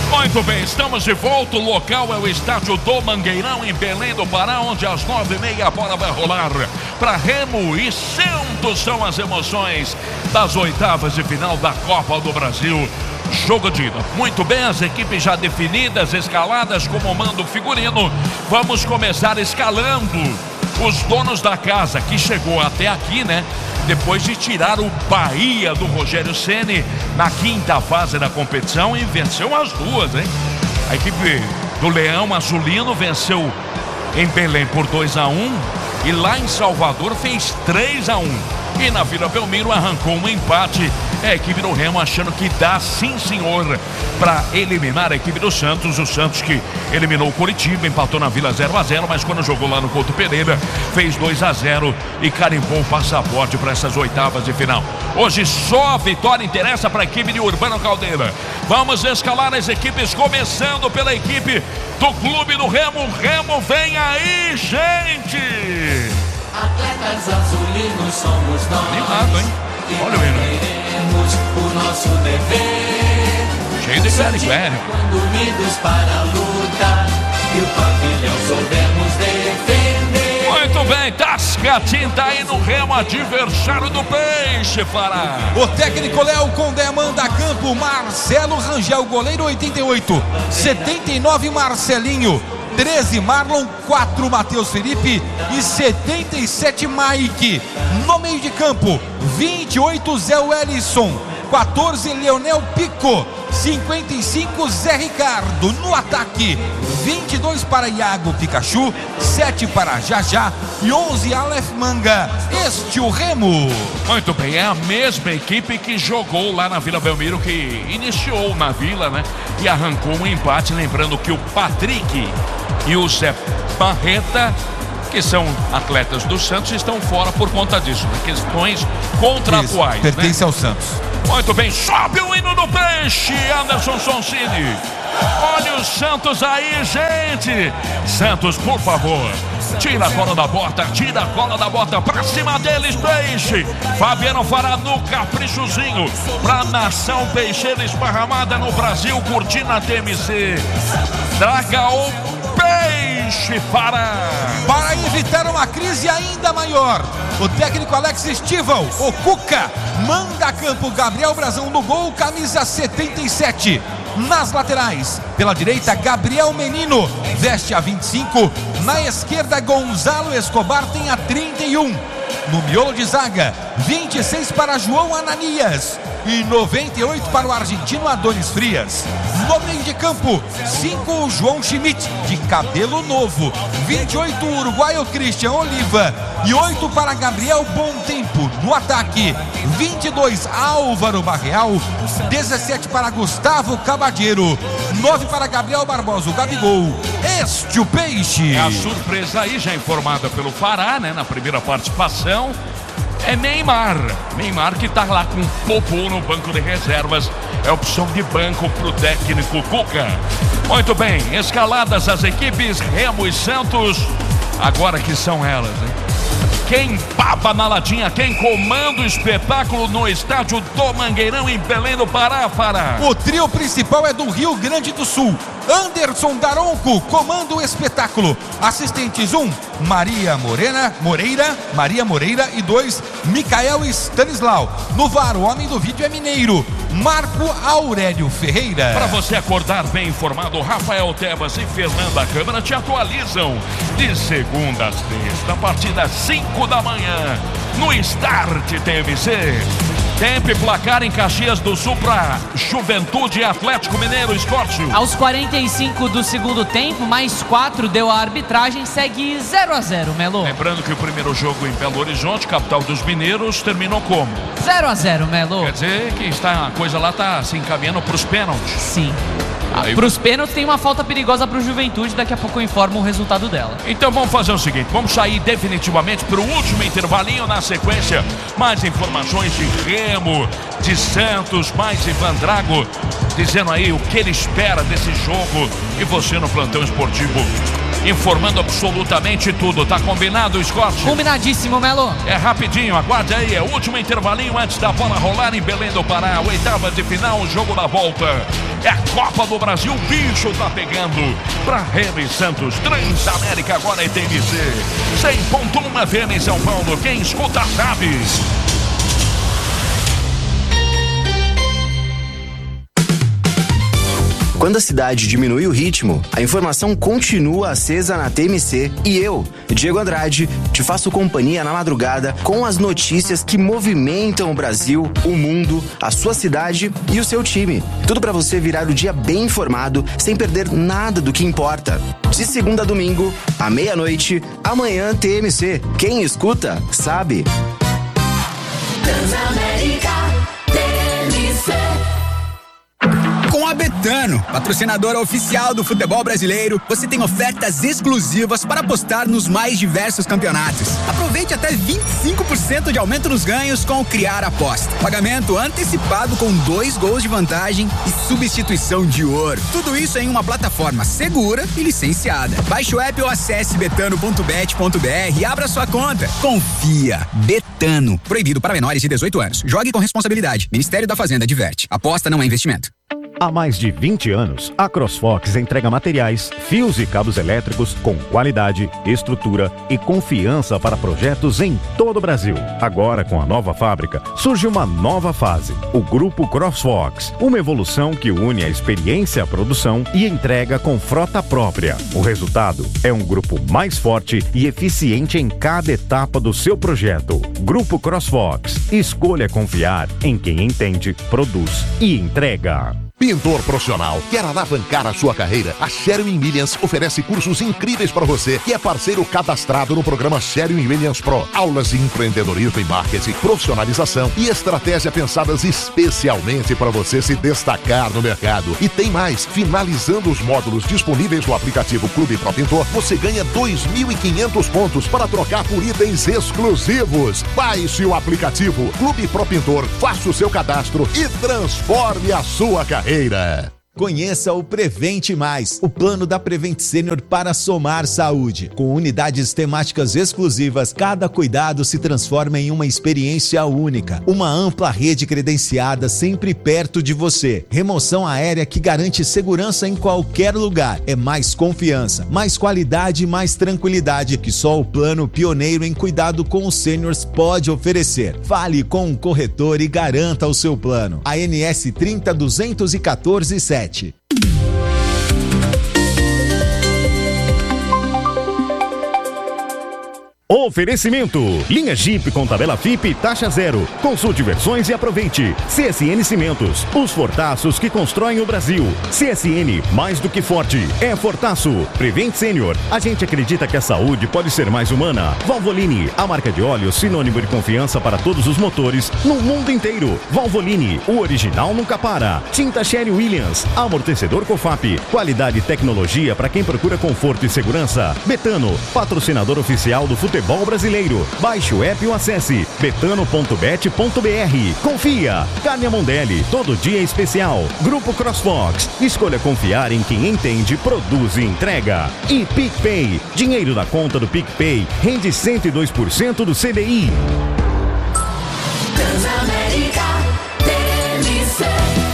Muito bem, estamos de volta. O local é o estádio do Mangueirão, em Belém do Pará, onde às 9h30 a bola vai rolar para Remo e Santos. São as emoções das oitavas de final da Copa do Brasil. Jogo de ida. Muito bem, as equipes já definidas, escaladas como manda o figurino. Vamos começar escalando os donos da casa, que chegou até aqui, né? Depois de tirar o Bahia do Rogério Ceni na quinta fase da competição e venceu as duas, hein? A equipe do Leão Azulino venceu em Belém por 2-1 e lá em Salvador fez 3-1. E na Vila Belmiro arrancou um empate. É a equipe do Remo achando que dá, sim senhor, para eliminar a equipe do Santos. O Santos que eliminou o Coritiba, empatou na Vila 0-0, mas quando jogou lá no Couto Pereira fez 2-0 e carimbou o passaporte para essas oitavas de final. Hoje só a vitória interessa para a equipe de Urbano Caldeira. Vamos escalar as equipes, começando pela equipe do Clube do Remo. O Remo vem aí, gente! Atletas azulinos somos nós. Animado, hein? Olha o hino. O nosso dever. Cheio de sério. Quando unidos para a luta e o pavilhão soubemos defender. Muito bem, Tasca Tinta aí no Remo, adversário do Peixe, Fará. O técnico Léo Condé manda a campo. Marcelo Rangel, goleiro, 88. 79 Marcelinho. 13 Marlon, 4 Matheus Felipe e 77 Mike. No meio de campo, 28 Zé Wellison, 14 Leonel Pico, 55 Zé Ricardo. No ataque, 22 para Iago Pikachu, 7 para Jajá e 11 Aleph Manga. Este o Remo. Muito bem, é a mesma equipe que jogou lá na Vila Belmiro, que iniciou na Vila, né? E arrancou um empate, lembrando que o Patrick e o Zé Barreta, que são atletas do Santos, estão fora por conta disso, né? Questões contratuais. Isso, pertence, né? ao Santos. Muito bem, sobe o hino do Peixe, Anderson Sonsini. Olha o Santos aí, gente. Santos, por favor, tira a cola da bota pra cima deles, Peixe. Fabiano Fará no caprichozinho pra nação peixeira esparramada no Brasil, curtindo a TMC. Traga o Peixe, Fará. Para evitar uma crise ainda maior, o técnico Alex Estival, o Cuca, manda a campo. Gabriel Brazão no gol, camisa 77. Nas laterais, pela direita, Gabriel Menino, veste a 25. Na esquerda, Gonzalo Escobar tem a 31. No miolo de zaga, 26 para João Ananias e 98 para o argentino Adonis Frias. No meio de campo, 5 o João Schmidt, de cabelo novo, 28 o uruguaio Christian Oliva e 8 para Gabriel Bom Tempo. No ataque, 22 Álvaro Barreal, 17 para Gustavo Cabadeiro, 9 para Gabriel Barbosa, o Gabigol. Este o Peixe. É a surpresa aí, já informada pelo Fará, né, na primeira participação. É Neymar que tá lá com Popô no banco de reservas. É opção de banco pro técnico Cuca. Muito bem, escaladas as equipes Remo e Santos. Agora que são elas, hein? Quem papa na latinha, quem comanda o espetáculo no estádio do Mangueirão, em Belém do Pará, Fará? O trio principal é do Rio Grande do Sul. Anderson Daronco comanda o espetáculo. Assistentes 1, Maria Moreira e 2, Micael Stanislau. No VAR, o homem do vídeo é mineiro, Marco Aurélio Ferreira. Para você acordar bem informado, Rafael Tebas e Fernanda Câmara te atualizam de segunda a sexta, a partir das 5 da manhã, no Start TMC. Tempo e placar em Caxias do Sul para Juventude e Atlético Mineiro, Escórcio. Aos 45 do segundo tempo, mais 4 deu a arbitragem, segue 0-0, Melo. Lembrando que o primeiro jogo em Belo Horizonte, capital dos mineiros, terminou como? 0-0, Melo. Quer dizer que a coisa lá está se encaminhando para os pênaltis. Sim. Para os pênaltis tem uma falta perigosa para o Juventude, daqui a pouco eu informo o resultado dela. Então vamos fazer o seguinte, vamos sair definitivamente para o último intervalinho. Na sequência, mais informações de Remo, de Santos, mais Ivan Drago dizendo aí o que ele espera desse jogo, e você no plantão esportivo informando absolutamente tudo. Tá combinado, Scott? Combinadíssimo, Melo. É rapidinho, aguarde aí, é o último intervalinho antes da bola rolar em Belém do Pará, oitava de final, o jogo da volta. É a Copa do Brasil, o bicho tá pegando. Pra Remo e Santos, Transamérica agora é TMC. 100.1 FM em São Paulo, quem escuta sabe. Quando a cidade diminui o ritmo, a informação continua acesa na TMC e eu, Diego Andrade, te faço companhia na madrugada com as notícias que movimentam o Brasil, o mundo, a sua cidade e o seu time. Tudo para você virar o dia bem informado, sem perder nada do que importa. De segunda a domingo, à meia-noite, amanhã TMC. Quem escuta, sabe. Transamérica, TMC. Com a Betano, patrocinadora oficial do futebol brasileiro, você tem ofertas exclusivas para apostar nos mais diversos campeonatos. Aproveite até 25% de aumento nos ganhos com o Criar Aposta. Pagamento antecipado com 2 gols de vantagem e substituição de ouro. Tudo isso em uma plataforma segura e licenciada. Baixe o app ou acesse betano.bet.br e abra sua conta. Confia. Betano. Proibido para menores de 18 anos. Jogue com responsabilidade. Ministério da Fazenda adverte. Aposta não é investimento. Há mais de 20 anos, a CrossFox entrega materiais, fios e cabos elétricos com qualidade, estrutura e confiança para projetos em todo o Brasil. Agora, com a nova fábrica, surge uma nova fase, o Grupo CrossFox, uma evolução que une a experiência à produção e entrega com frota própria. O resultado é um grupo mais forte e eficiente em cada etapa do seu projeto. Grupo CrossFox. Escolha confiar em quem entende, produz e entrega. Pintor profissional, quer alavancar a sua carreira? A Sherwin Williams oferece cursos incríveis para você que é parceiro cadastrado no programa Sherwin Williams Pro. Aulas de empreendedorismo e marketing, profissionalização e estratégia pensadas especialmente para você se destacar no mercado. E tem mais, finalizando os módulos disponíveis no aplicativo Clube Pro Pintor, você ganha 2.500 pontos para trocar por itens exclusivos. Baixe o aplicativo Clube Pro Pintor, faça o seu cadastro e transforme a sua carreira. Conheça o Prevente Mais, o plano da Prevent Senior para somar saúde. Com unidades temáticas exclusivas, cada cuidado se transforma em uma experiência única. Uma ampla rede credenciada sempre perto de você. Remoção aérea que garante segurança em qualquer lugar. É mais confiança, mais qualidade e mais tranquilidade que só o plano pioneiro em cuidado com os seniors pode oferecer. Fale com um corretor e garanta o seu plano. ANS 30.214.7. Oferecimento: linha Jeep com tabela FIP taxa zero. Consulte versões e aproveite. CSN Cimentos, os fortaços que constroem o Brasil. CSN, mais do que forte, é fortaço. Prevent Senior, a gente acredita que a saúde pode ser mais humana. Valvoline, a marca de óleo sinônimo de confiança para todos os motores no mundo inteiro. Valvoline, o original nunca para. Tinta Sherwin Williams, amortecedor Cofap, qualidade e tecnologia para quem procura conforto e segurança. Betano, patrocinador oficial do futebol brasileiro. Baixe o app ou acesse betano.bet.br. Confia. Carne Mondelli, todo dia é especial. Grupo CrossFox. Escolha confiar em quem entende, produz e entrega. E PicPay. Dinheiro da conta do PicPay rende 102% do CDI. Transamérica, TMC.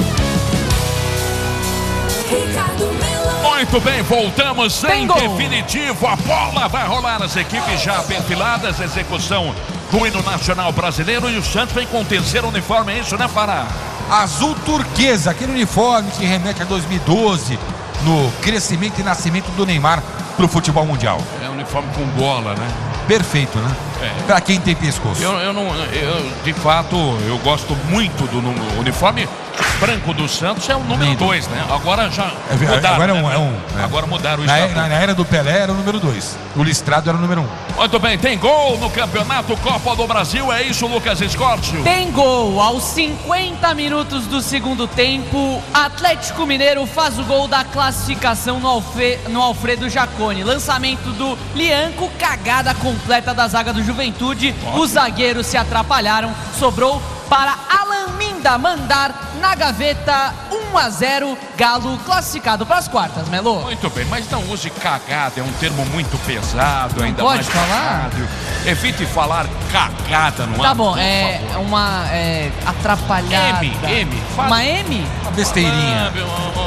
Muito bem, voltamos em definitivo. A bola vai rolar, as equipes já perfiladas, execução do hino nacional brasileiro e o Santos vem com o terceiro uniforme, é isso, né, Pará? Azul turquesa, aquele uniforme que remete a 2012, no crescimento e nascimento do Neymar pro futebol mundial. É um uniforme com gola, né? Perfeito, né? É. Pra quem tem pescoço. De fato, eu gosto muito do uniforme branco do Santos, é o número 2, né? Agora já mudaram. Agora Agora mudaram o estatuto. Na era do Pelé era o número 2. O listrado era o número 1. Muito bem, tem gol no Campeonato Copa do Brasil, é isso, Lucas Escórcio? Tem gol aos 50 minutos do segundo tempo. Atlético Mineiro faz o gol da classificação no Alfredo Jaconi. Lançamento do Lianco, cagada completa da zaga do Juventude. Os zagueiros se atrapalharam, sobrou para Alan Minda mandar na gaveta. 1-0, Galo classificado para as quartas, Melo. Muito bem, mas não use cagada, é um termo muito pesado, não ainda pode mais falar? Evite falar cagada no ar. Tá bom, é uma atrapalhada. M. Uma M? Uma besteirinha.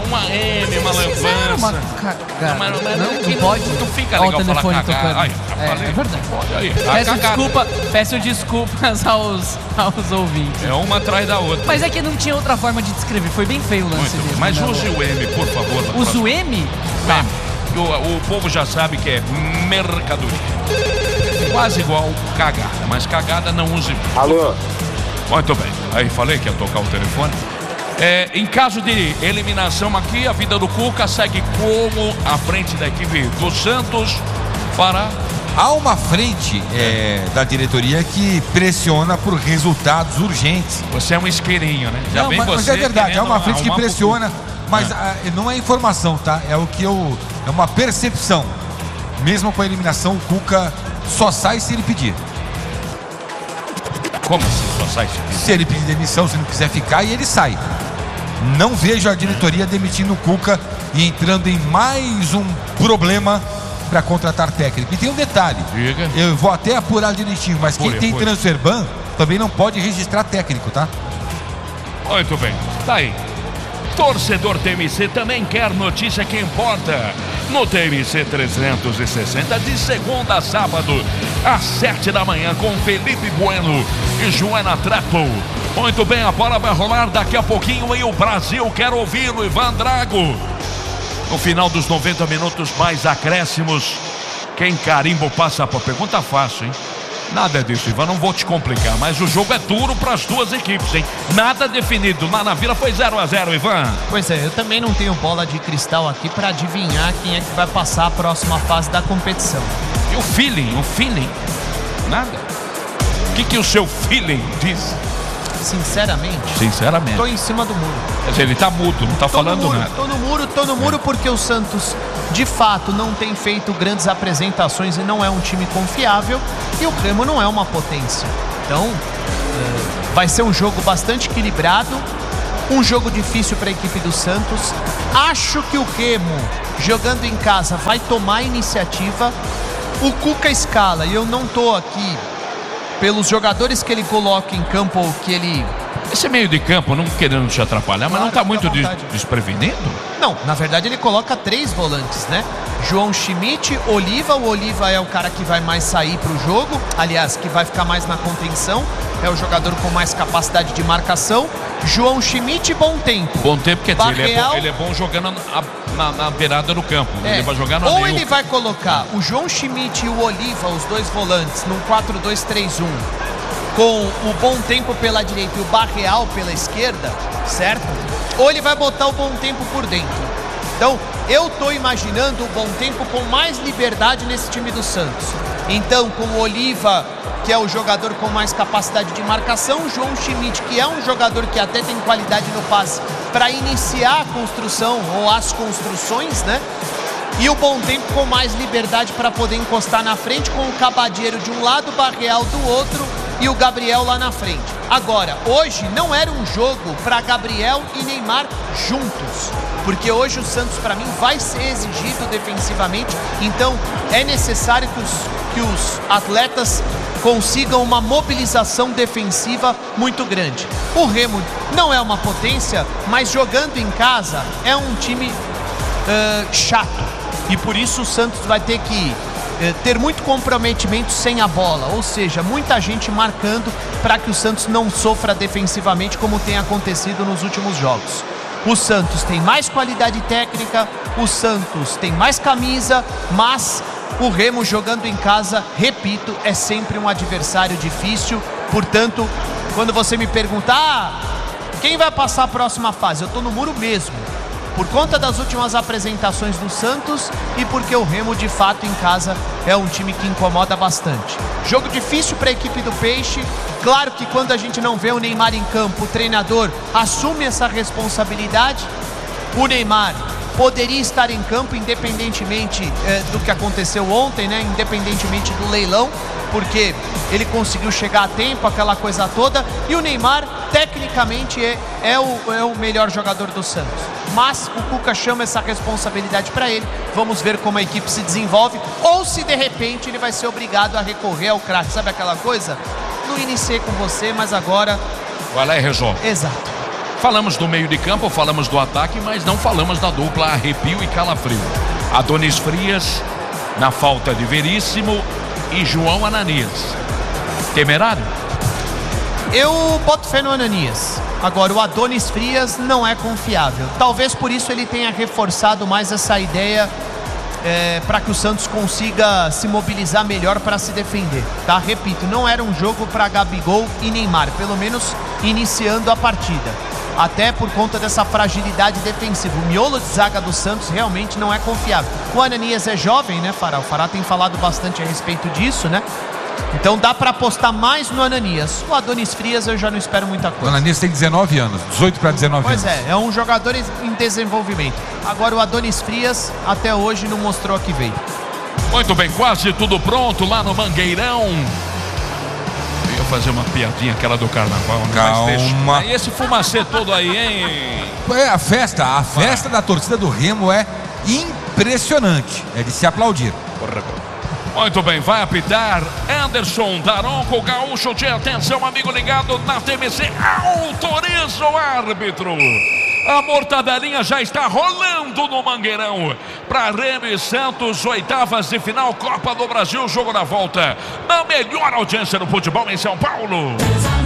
uma M, uma lambança. Não pode. Não fica legal falar cagar. Ai, é verdade. Pode aí. Peço desculpas aos ouvintes. É uma atrás da outra. Mas é que não tinha outra forma de descrever. Foi bem feio o lance dele. Mas use o M, por favor. Use o M? Tá. O povo já sabe que é mercadoria. Quase igual cagada, mas cagada não use. Alô? Muito bem. Aí falei que ia tocar o telefone. Em caso de eliminação aqui, a vida do Cuca segue como a frente da equipe do Santos para... Há uma frente da diretoria que pressiona por resultados urgentes. Você é um isqueirinho, né? Mas é verdade, é uma frente que pressiona, mas não é informação, tá? É é uma percepção. Mesmo com a eliminação, o Cuca só sai se ele pedir. Como assim só sai se pedir? Se ele pedir demissão, se não quiser ficar, e ele sai. Não vejo a diretoria demitindo o Cuca e entrando em mais um problema para contratar técnico. E tem um detalhe. Diga. Eu vou até apurar direitinho, mas quem tem transfer ban também não pode registrar técnico, tá? Muito bem, tá aí. Torcedor TMC também quer notícia que importa. No TMC 360, de segunda a sábado, às 7 da manhã, com Felipe Bueno e Joana Trappo. Muito bem, a bola vai rolar daqui a pouquinho e o Brasil quer ouvi-lo, Ivan Drago. No final dos 90 minutos, mais acréscimos. Quem carimba passa por pergunta fácil, hein? Nada disso, Ivan, não vou te complicar, mas o jogo é duro para as duas equipes, hein? Nada definido, lá na Vila foi 0-0, Ivan. Pois é, eu também não tenho bola de cristal aqui para adivinhar quem é que vai passar a próxima fase da competição. E o feeling? Nada. O que o seu feeling diz? Sinceramente? Tô em cima do muro. Quer dizer, ele tá mudo, não tá falando nada. Tô no muro porque o Santos, de fato, não tem feito grandes apresentações e não é um time confiável. E o Remo não é uma potência. Então, vai ser um jogo bastante equilibrado. Um jogo difícil para a equipe do Santos. Acho que o Remo, jogando em casa, vai tomar a iniciativa. O Cuca escala, e eu não tô aqui pelos jogadores que ele coloca em campo ou que ele... Esse meio de campo, não querendo te atrapalhar, mas não tá muito desprevenido? Não, na verdade ele coloca 3 volantes, né? João Schmidt, Oliva. O Oliva é o cara que vai mais sair pro jogo, aliás, que vai ficar mais na contenção. É o jogador com mais capacidade de marcação. João Schmidt, Bom Tempo. Bom Tempo, quer dizer, ele é bom jogando na beirada do campo. Ele vai jogar na Ou ele vai colocar o João Schmidt e o Oliva, os dois volantes, num 4-2-3-1, com o Bom Tempo pela direita e o Barreal pela esquerda, certo? Ou ele vai botar o Bom Tempo por dentro. Então, eu tô imaginando o Bom Tempo com mais liberdade nesse time do Santos. Então, com o Oliva, que é o jogador com mais capacidade de marcação, o João Schmidt, que é um jogador que até tem qualidade no passe para iniciar a construção ou as construções, né? E o Bom Tempo com mais liberdade para poder encostar na frente, com o Cabadeiro de um lado, o Barreal do outro e o Gabriel lá na frente. Agora, hoje não era um jogo para Gabriel e Neymar juntos, porque hoje o Santos, para mim, vai ser exigido defensivamente. Então é necessário que os atletas consigam uma mobilização defensiva muito grande. O Remo não é uma potência, mas jogando em casa é um time chato, e por isso o Santos vai ter que ter muito comprometimento sem a bola, ou seja, muita gente marcando para que o Santos não sofra defensivamente, como tem acontecido nos últimos jogos. O Santos tem mais qualidade técnica, o Santos tem mais camisa, mas o Remo jogando em casa, repito, é sempre um adversário difícil. Portanto, quando você me perguntar quem vai passar a próxima fase, eu tô no muro mesmo, por conta das últimas apresentações do Santos e porque o Remo, de fato, em casa é um time que incomoda bastante. Jogo difícil para a equipe do Peixe. Claro que quando a gente não vê o Neymar em campo, o treinador assume essa responsabilidade. O Neymar poderia estar em campo independentemente do que aconteceu ontem, né? Independentemente do leilão, porque ele conseguiu chegar a tempo, aquela coisa toda. E o Neymar, tecnicamente, é o melhor jogador do Santos. Mas o Cuca chama essa responsabilidade para ele. Vamos ver como a equipe se desenvolve, ou se de repente ele vai ser obrigado a recorrer ao craque. Sabe aquela coisa? Não iniciei com você, mas agora... Vai lá e resolve. Exato. Falamos do meio de campo, falamos do ataque, mas não falamos da dupla Arrepio e Calafrio. Adonis Frias, na falta de Veríssimo, e João Ananias. Temerário? Eu boto fé no Ananias. Agora, o Adonis Frias não é confiável. Talvez por isso ele tenha reforçado mais essa ideia para que o Santos consiga se mobilizar melhor para se defender, tá? Repito, não era um jogo para Gabigol e Neymar, pelo menos iniciando a partida. Até por conta dessa fragilidade defensiva. O miolo de zaga do Santos realmente não é confiável. O Ananias é jovem, né, Fará? O Fará tem falado bastante a respeito disso, né? Então dá para apostar mais no Ananias. O Adonis Frias eu já não espero muita coisa. O Ananias tem 19 anos, 18 para 19 anos. Pois é um jogador em desenvolvimento. Agora o Adonis Frias até hoje não mostrou a que veio. Muito bem, quase tudo pronto lá no Mangueirão. Eu ia fazer uma piadinha aquela do carnaval, né? Calma. E esse fumacê todo aí, hein? A festa da torcida do Remo é impressionante. É de se aplaudir. Muito bem, vai apitar Anderson Daronco, Gaúcho de atenção, amigo ligado na TMC, autoriza o árbitro. A mortadelinha já está rolando no Mangueirão para Remo e Santos, oitavas de final, Copa do Brasil, jogo da volta, na melhor audiência do futebol em São Paulo.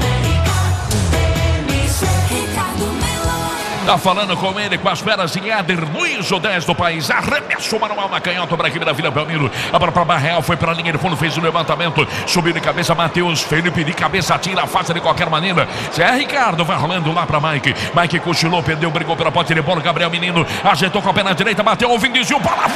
Tá falando com ele, com as feras de Éder Luiz, o 10 do país. Arremesso manual na canhota para a equipe da Vila Belmiro. A bola para Barreal, foi para a linha de fundo, fez o levantamento. Subiu de cabeça, Matheus Felipe de cabeça, tira a face de qualquer maneira. Zé Ricardo vai rolando lá para Mike. Mike cochilou, perdeu, brigou pela pote de bola. Gabriel Menino ajeitou com a perna direita, bateu, o Vinicius, bola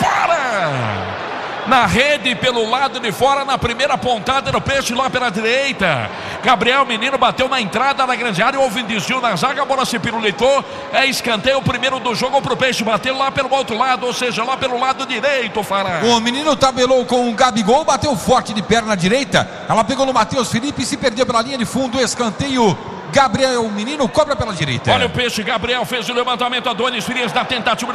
fora! Na rede, pelo lado de fora, na primeira pontada do peixe lá pela direita. Gabriel Menino bateu na entrada da grande área, houve um desvio na zaga, a bola se pirulitou. É escanteio, o primeiro do jogo pro peixe, bateu lá pelo outro lado, ou seja, lá pelo lado direito, Fará. O menino tabelou com o Gabigol, bateu forte de perna direita. Ela pegou no Matheus Felipe e se perdeu pela linha de fundo, escanteio. Gabriel Menino cobra pela direita. Olha o peixe, Gabriel fez o levantamento, Adonis Frias na tentativa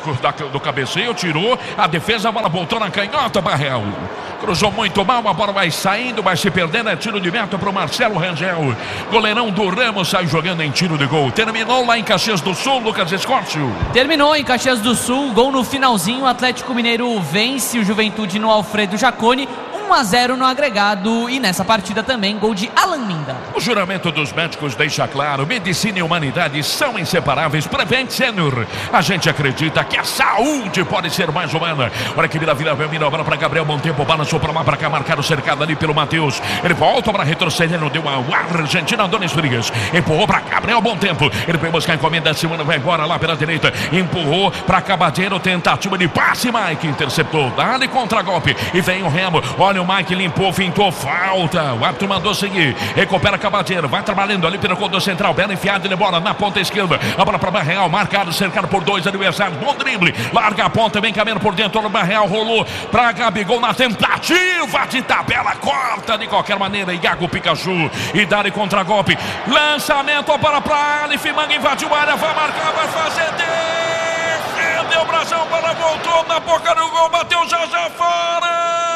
do cabeceio, tirou a defesa, a bola voltou na canhota, Barreal. Cruzou muito mal, a bola vai saindo, vai se perdendo, é tiro de meta para o Marcelo Rangel. Goleirão do Ramos sai jogando em tiro de gol. Terminou lá em Caxias do Sul, Lucas Escórcio. Terminou em Caxias do Sul, gol no finalzinho, o Atlético Mineiro vence o Juventude no Alfredo Jaconi. 1-0 no agregado e nessa partida também gol de Alan Minda. O juramento dos médicos deixa claro, medicina e humanidade são inseparáveis. Prevent Senior, a gente acredita que a saúde pode ser mais humana. Olha que vira Belmiro, a bola para Gabriel, bom tempo, balançou para lá, para cá, marcado, cercado ali pelo Matheus. Ele volta para retrocedendo, deu uma Argentina, Adonis Frias, empurrou para Gabriel, bom tempo. Ele foi buscar a encomenda, Simona vai embora lá pela direita, empurrou para Cabadeiro, tentativa de passe, Mike interceptou, dá-lhe contra-golpe e vem o Remo. Olha o Mike, limpou, fintou, falta. O árbitro mandou seguir. Recupera Cabadeiro. Vai trabalhando ali pelo corredor central. Bela enfiada de bola na ponta esquerda. A bola para Barreal. Marcado, cercado por dois adversários. Bom drible. Larga a ponta, vem caminhando por dentro. O Barreal rolou para Gabigol na tentativa de tabela. Corta de qualquer maneira. Iago Pikachu. E dá-lhe contra-golpe. Lançamento para Aleph Manga. Invadiu a área. Vai marcar, vai fazer. Defendeu o Brasil. A bola voltou na boca do gol. Bateu já fora.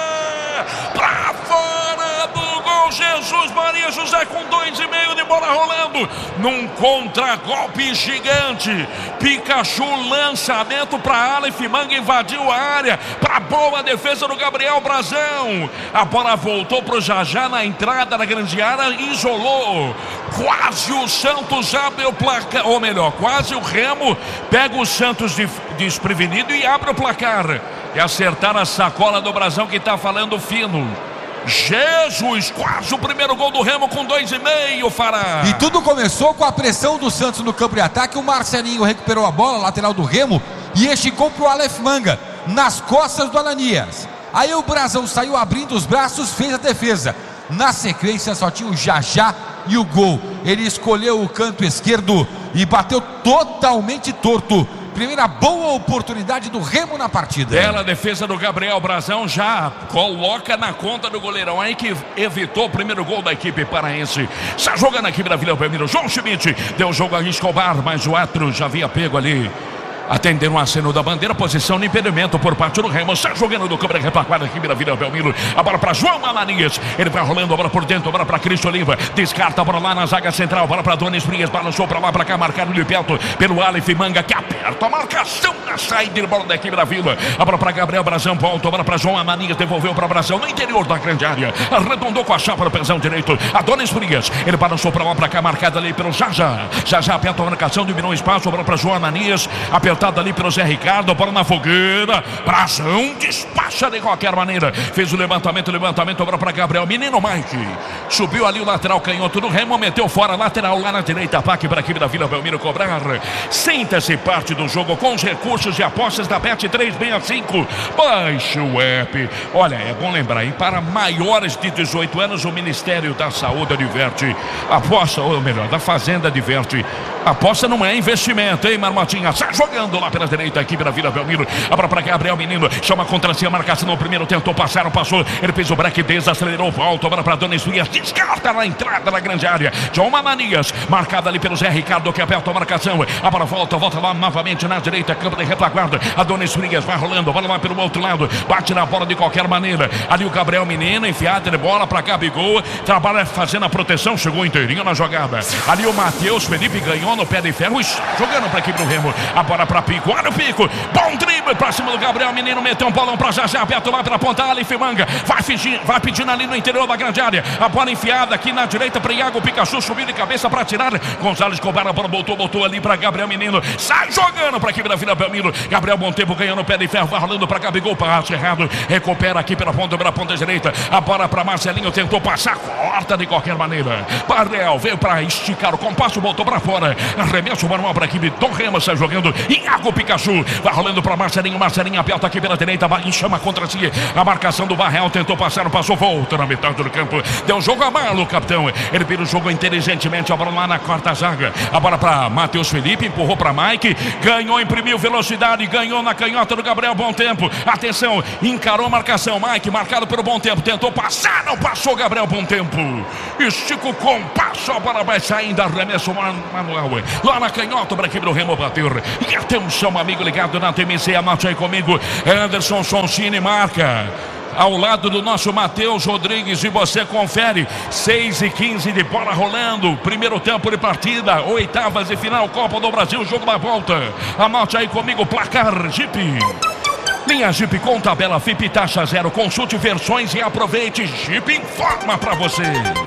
Pra fora do gol, Jesus Maria José com 2,5 de bola rolando, num contra-golpe gigante. Pikachu, lançamento para Aleph Manga, invadiu a área, para boa defesa do Gabriel Brazão. A bola voltou pro Jajá na entrada da grande área, isolou. Quase o Santos abre o placar, ou melhor, quase o Remo pega o Santos desprevenido e abre o placar. E acertar a sacola do Brazão que está falando fino. Jesus, quase o primeiro gol do Remo com 2,5, Fará. E tudo começou com a pressão do Santos no campo de ataque. O Marcelinho recuperou a bola, lateral do Remo, e esticou para o Aleph Manga, nas costas do Ananias. Aí o Brazão saiu abrindo os braços, fez a defesa. Na sequência só tinha o Jajá e o gol. Ele escolheu o canto esquerdo e bateu totalmente torto. Primeira boa oportunidade do Remo na partida. Bela defesa do Gabriel Brazão, já coloca na conta do goleirão aí que evitou o primeiro gol da equipe paraense. Está jogando a equipe da Vila Belmiro. João Schmidt deu jogo a Escobar, mas o Atro já havia pego ali Atenderam o aceno da bandeira, posição de impedimento por parte do Remo. Está jogando do câmera retaguarda aqui, Vira Belmiro. A bola para João Ananias. Ele vai rolando a bola por dentro, a bola para Cristo Oliva. Descarta a bola lá na zaga central. Bola para Donis Frias. Balançou para lá, para cá, marcado de perto pelo Aleph Manga, que aperta a marcação na saída de bola da equipe da Vila. A bola para Gabriel Brazão. Volta a bola para João Ananias. Devolveu para Brazão no interior da grande área. Arredondou com a chapa no pezão direito. A Donis Frias. Ele balançou para lá, para cá, marcado ali pelo Jaja. Jaja aperta a marcação, diminuiu o espaço. A bola para João Ananias. Apertado ali pelo Zé Ricardo, bola na fogueira. Brazão despacha de qualquer maneira. Fez o levantamento, bola para Gabriel. Menino Mike. Subiu ali o lateral canhoto do Remo, meteu fora, lateral lá na direita. Ataque para a equipe da Vila Belmiro cobrar. Sinta-se parte do jogo com os recursos e apostas da Bet365. Baixe o app. Olha, é bom lembrar, hein? Para maiores de 18 anos, o Ministério da Saúde adverte. Aposta, ou melhor, da Fazenda adverte. Aposta não é investimento, hein, Marmotinha? Sai jogando lá pela direita, aqui pela Vila Belmiro. Abra para Gabriel Menino, chama contra si a marcação no primeiro, tentou passar, não passou. Ele fez o break, desacelerou, volta, abra para Donis Frias, descarta na entrada da grande área. João Ananias, marcado ali pelo Zé Ricardo, que aperta a marcação. A bola volta lá novamente na direita, campo de retaguarda. A Donis Frias vai rolando, bola lá pelo outro lado, bate na bola de qualquer maneira. Ali o Gabriel Menino, enfiada de bola para Gabigol, trabalha fazendo a proteção, chegou inteirinho na jogada. Ali o Matheus Felipe ganhou no pé de ferro, jogando para a equipe do Remo. A bola para Pico, olha o Pico, bom drible para cima do Gabriel Menino, meteu um bolão para Jajá, aperta lá pela ponta, Aleph Manga, vai pedindo ali no interior da grande área. A bola enfiada aqui na direita para Iago Pikachu, subiu de cabeça para tirar. Gonzalez Cobar, a bola botou ali para Gabriel Menino, sai jogando para a equipe da Vila Belmiro. Gabriel Bom Tempo ganhando o pé de ferro, vai rolando para Gabigol, passe errado, recupera aqui pela ponta direita. A bola para Marcelinho, tentou passar, corta de qualquer maneira. Pardel veio para esticar o compasso, botou para fora. Arremesso manual para a equipe do Remo, sai jogando. Iago Pikachu vai rolando para Marcelinho. Marcelinho aperta aqui pela direita, vai e chama contra si a marcação do Barreal, tentou passar, não passou, volta na metade do campo. Deu jogo a malo, capitão. Ele vira o jogo inteligentemente, a bola lá na quarta zaga. A bola para Matheus Felipe, empurrou para Mike, ganhou, imprimiu velocidade, ganhou na canhota do Gabriel Bom Tempo. Atenção, encarou a marcação. Mike, marcado pelo Bom Tempo, tentou passar, não passou. Gabriel Bom Tempo estica o compasso, a bola vai saindo, arremesso manual lá na canhota para a equipe do Remo bater. E atenção, amigo ligado na TMC, anote aí comigo. Anderson Sonsini marca ao lado do nosso Matheus Rodrigues e você confere. 6:15 de bola rolando, primeiro tempo de partida, oitavas de final, Copa do Brasil, jogo da volta. Anote aí comigo, placar Jeep. Linha Jeep com tabela FIP taxa zero, consulte versões e aproveite. Jeep informa pra você.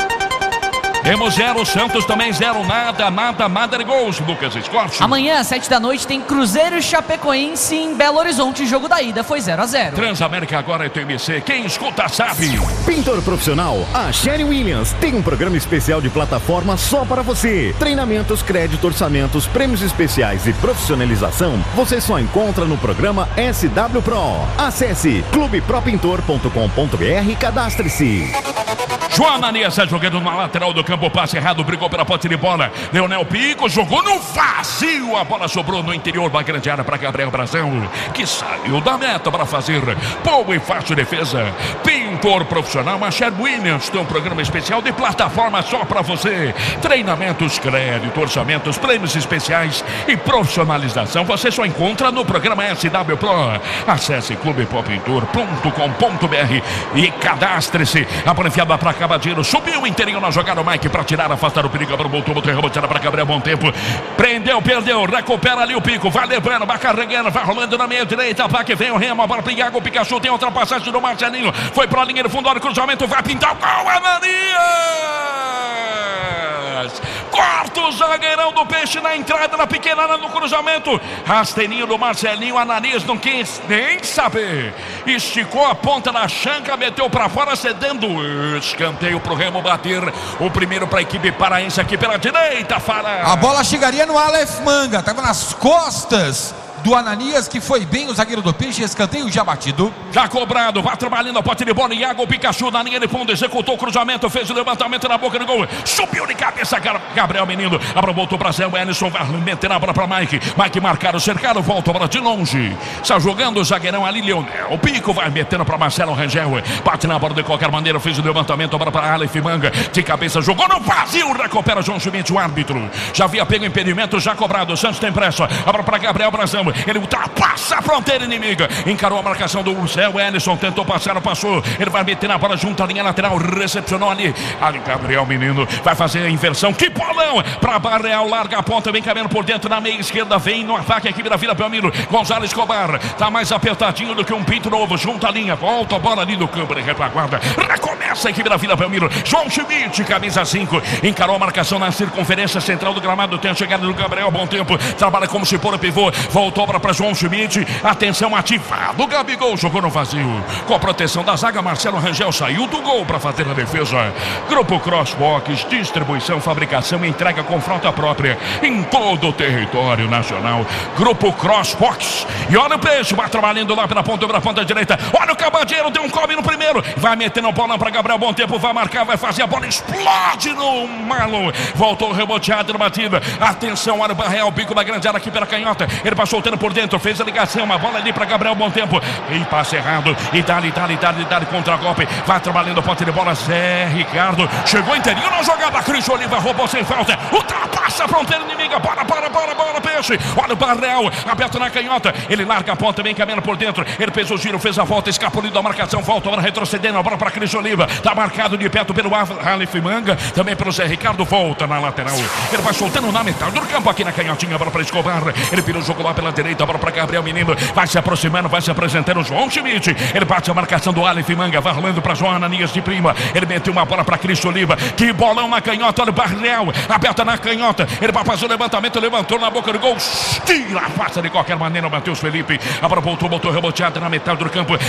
Temos 0, Santos também 0, nada de gols, Lucas Escorte. Amanhã, às 7 da noite, tem Cruzeiro e Chapecoense em Belo Horizonte. Jogo da ida foi 0-0. Transamérica agora é TMC, quem escuta sabe. Pintor profissional, a Sherry Williams tem um programa especial de plataforma só para você. Treinamentos, crédito, orçamentos, prêmios especiais e profissionalização, você só encontra no programa SW Pro. Acesse clubepropintor.com.br e cadastre-se. João Ananias jogando na lateral do campo, passe errado, brigou pela posse de bola. Leonel Pico jogou no vazio, a bola sobrou no interior da grande área para Gabriel Brazão, que saiu da meta para fazer boa e fácil defesa. Pintor profissional, a Sherry Williams tem um programa especial de plataforma só para você. Treinamentos, crédito, orçamentos, prêmios especiais e profissionalização, você só encontra no programa SW Pro. Acesse clubepropintor.com.br e cadastre-se. A bola enfiada para Cabadinho, subiu o inteirinho na jogada, o Mike para tirar, afastar o perigo, botou reboteada para Gabriel Bom Tempo, prendeu, perdeu, recupera ali o Pico, vai levando, vai carregando, vai rolando na meia direita, vai que vem o Remo, a bola para Iago Pikachu, tem ultrapassagem do Marcelinho, foi para a linha de fundo, olha o cruzamento, vai pintar o gol, Ananias! Corta o zagueirão do Peixe na entrada, na pequena área, no cruzamento. Rasteirinho do Marcelinho, Ananias não quis nem saber. Esticou a ponta da chanca, meteu para fora, cedendo escanteio pro Remo bater. O primeiro para a equipe paraense aqui pela direita, Fara. A bola chegaria no Aleph Manga, estava nas costas do Ananias, que foi bem o zagueiro do Peixe, escanteio já batido. Já cobrado, vai trabalhando a pote de bola, Iago Pikachu na linha de fundo, executou o cruzamento, fez o levantamento na boca do gol, subiu de cabeça, Gabriel Menino, abriu, voltou para Zé, o Ellison vai meter a bola para Mike marcado, cercado, volta a bola de longe, está jogando o zagueirão ali, Leonel, o Pico vai metendo para Marcelo Rangel, bate na bola de qualquer maneira, fez o levantamento, a bola para Aleph Manga, de cabeça, jogou no vazio, recupera João Schmidt, o árbitro, já havia pego impedimento, já cobrado, Santos tem pressa, a bola para Gabriel Brazão, Gabriel, ele ultrapassa a fronteira inimiga, encarou a marcação do Zé Wellison, tentou passar, passou, ele vai meter na bola junto à linha lateral, recepcionou ali, Gabriel menino, vai fazer a inversão, que bolão, pra Barreal, larga a ponta, vem caminhando por dentro, na meia esquerda, vem no ataque a equipe da Vila Belmiro, Gonzalo Escobar, tá mais apertadinho do que um pinto novo, junto à linha, volta a bola ali no campo de retaguarda, recomeça a equipe da Vila Belmiro, João Schmidt, camisa 5, encarou a marcação na circunferência central do gramado, tem a chegada do Gabriel, bom tempo, trabalha como se for o pivô, voltou para João Schmidt, atenção, ativado, o Gabigol jogou no vazio, com a proteção da zaga, Marcelo Rangel saiu do gol para fazer a defesa. Grupo Crossbox, distribuição, fabricação e entrega com frota própria em todo o território nacional. Grupo Crossbox, e olha o peixe, vai trabalhando lá pela ponta direita, olha o Cabadeiro, deu um come no primeiro, vai metendo a bola para Gabriel, bom tempo, vai marcar, vai fazer a bola, explode no Marlon, voltou reboteado na batida, atenção, olha o Barreal, bico da grande área aqui pela canhota, ele passou soltando por dentro, fez a ligação, uma bola ali para Gabriel, bom tempo, e passe errado, e dá-lhe contra-golpe, vai trabalhando a ponta de bola, Zé Ricardo, chegou inteirinho na jogada, Cris Oliva roubou sem falta, ultrapassa a fronteira inimiga, bola, peixe, olha o Barreal, aberto na canhota, ele larga a ponta, vem caminhando por dentro, ele fez o giro, fez a volta, escapuliu da marcação, volta agora retrocedendo, a bola para Cris Oliva, tá marcado de perto pelo Aleph Manga, também pelo Zé Ricardo, volta na lateral, ele vai soltando na metade do campo, aqui na canhotinha, a bola para Escobar, ele vira o jogo lá pela direita, a bola para Gabriel menino, vai se aproximando, vai se apresentando, João Schmidt, ele bate a marcação do Aleph Manga, vai rolando para João Ananias de prima, ele meteu uma bola para Cris Oliva, que bolão na canhota, olha o Barreal, aberta na canhota, ele vai fazer o levantamento, levantou na boca do gol, tira a faça de qualquer maneira, o Matheus Felipe, a bola voltou reboteada na metade do campo,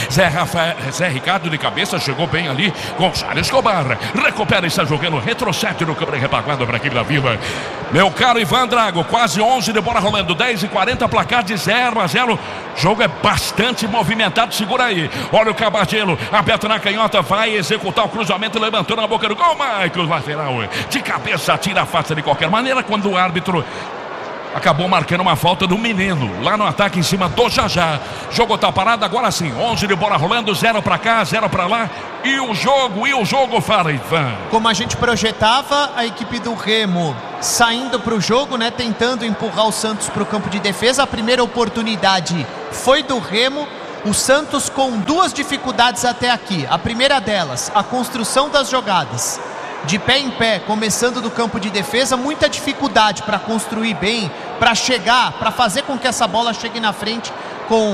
Zé Ricardo de cabeça, chegou bem ali, Gonzalo Escobar, recupera e está jogando, retrocede no campo de retaguarda para a equipe da Vila. Meu caro Ivan Drago, quase 11 de bola rolando, 10:40, placar de 0-0, jogo é bastante movimentado, segura aí, olha o Cabadelo, aberto na canhota, vai executar o cruzamento, levantou na boca do gol, Michael, lateral, de cabeça, tira a faça de qualquer maneira, quando o árbitro acabou marcando uma falta do menino, lá no ataque em cima do Jajá, jogo tá parado, agora sim, 11 de bola rolando, 0 pra cá, 0 pra lá, e o jogo, fala Ivan. Como a gente projetava, a equipe do Remo saindo pro jogo, né, tentando empurrar o Santos pro campo de defesa, a primeira oportunidade foi do Remo, o Santos com duas dificuldades até aqui, a primeira delas, a construção das jogadas, de pé em pé, começando do campo de defesa, muita dificuldade para construir bem, para chegar, para fazer com que essa bola chegue na frente com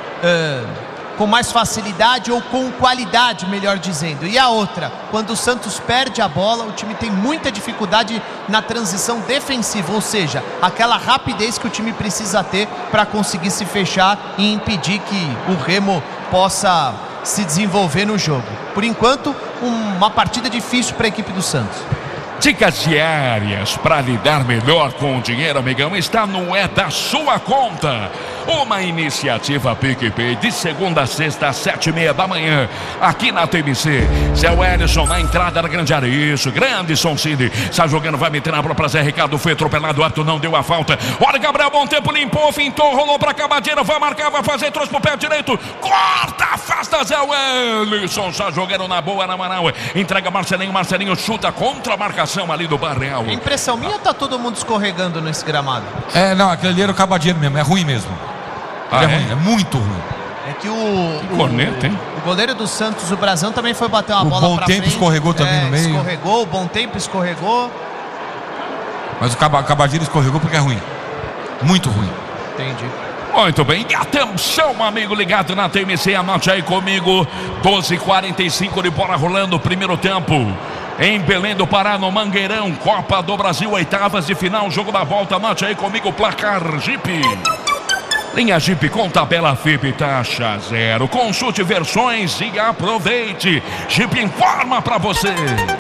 mais facilidade ou com qualidade, melhor dizendo. E a outra, quando o Santos perde a bola, o time tem muita dificuldade na transição defensiva, ou seja, aquela rapidez que o time precisa ter para conseguir se fechar e impedir que o Remo possa se desenvolver no jogo. Por enquanto, uma partida difícil para a equipe do Santos. Dicas diárias para lidar melhor com o dinheiro, amigão, está no É da Sua Conta. Uma iniciativa PicPay de segunda a sexta às 7:30 da manhã, aqui na TMC. Zé Wellison na entrada da grande área, isso, grande Son Cid, está jogando, vai meter na bola para Zé Ricardo, foi atropelado, o Arthur não deu a falta, olha Gabriel, bom tempo, limpou, fintou, rolou para Cabadeiro, vai marcar, vai fazer, trouxe pro pé direito, corta, afasta Zé Wellison, está jogando na boa, na Manaus, entrega Marcelinho chuta contra a marcação ali do Barreal. A impressão minha, tá todo mundo escorregando nesse gramado. Não, aquele ali era o Cabadeiro mesmo, é ruim mesmo. É muito ruim. É que o corneta, hein? O goleiro do Santos, o Brazão, também foi bater uma bola pra frente. O Bom Tempo escorregou também no meio. Escorregou, o Bom Tempo escorregou. Mas o Cabadeiro escorregou porque é ruim. Muito ruim. Entendi. Muito bem, e atenção, amigo ligado na TMC, anote aí comigo, 12:45 de bola rolando, primeiro tempo. Em Belém do Pará, no Mangueirão, Copa do Brasil, oitavas de final, jogo da volta, anote aí comigo, placar Jeep. Linha Jeep com tabela FIP, taxa 0. Consulte versões e aproveite. Jeep informa pra você.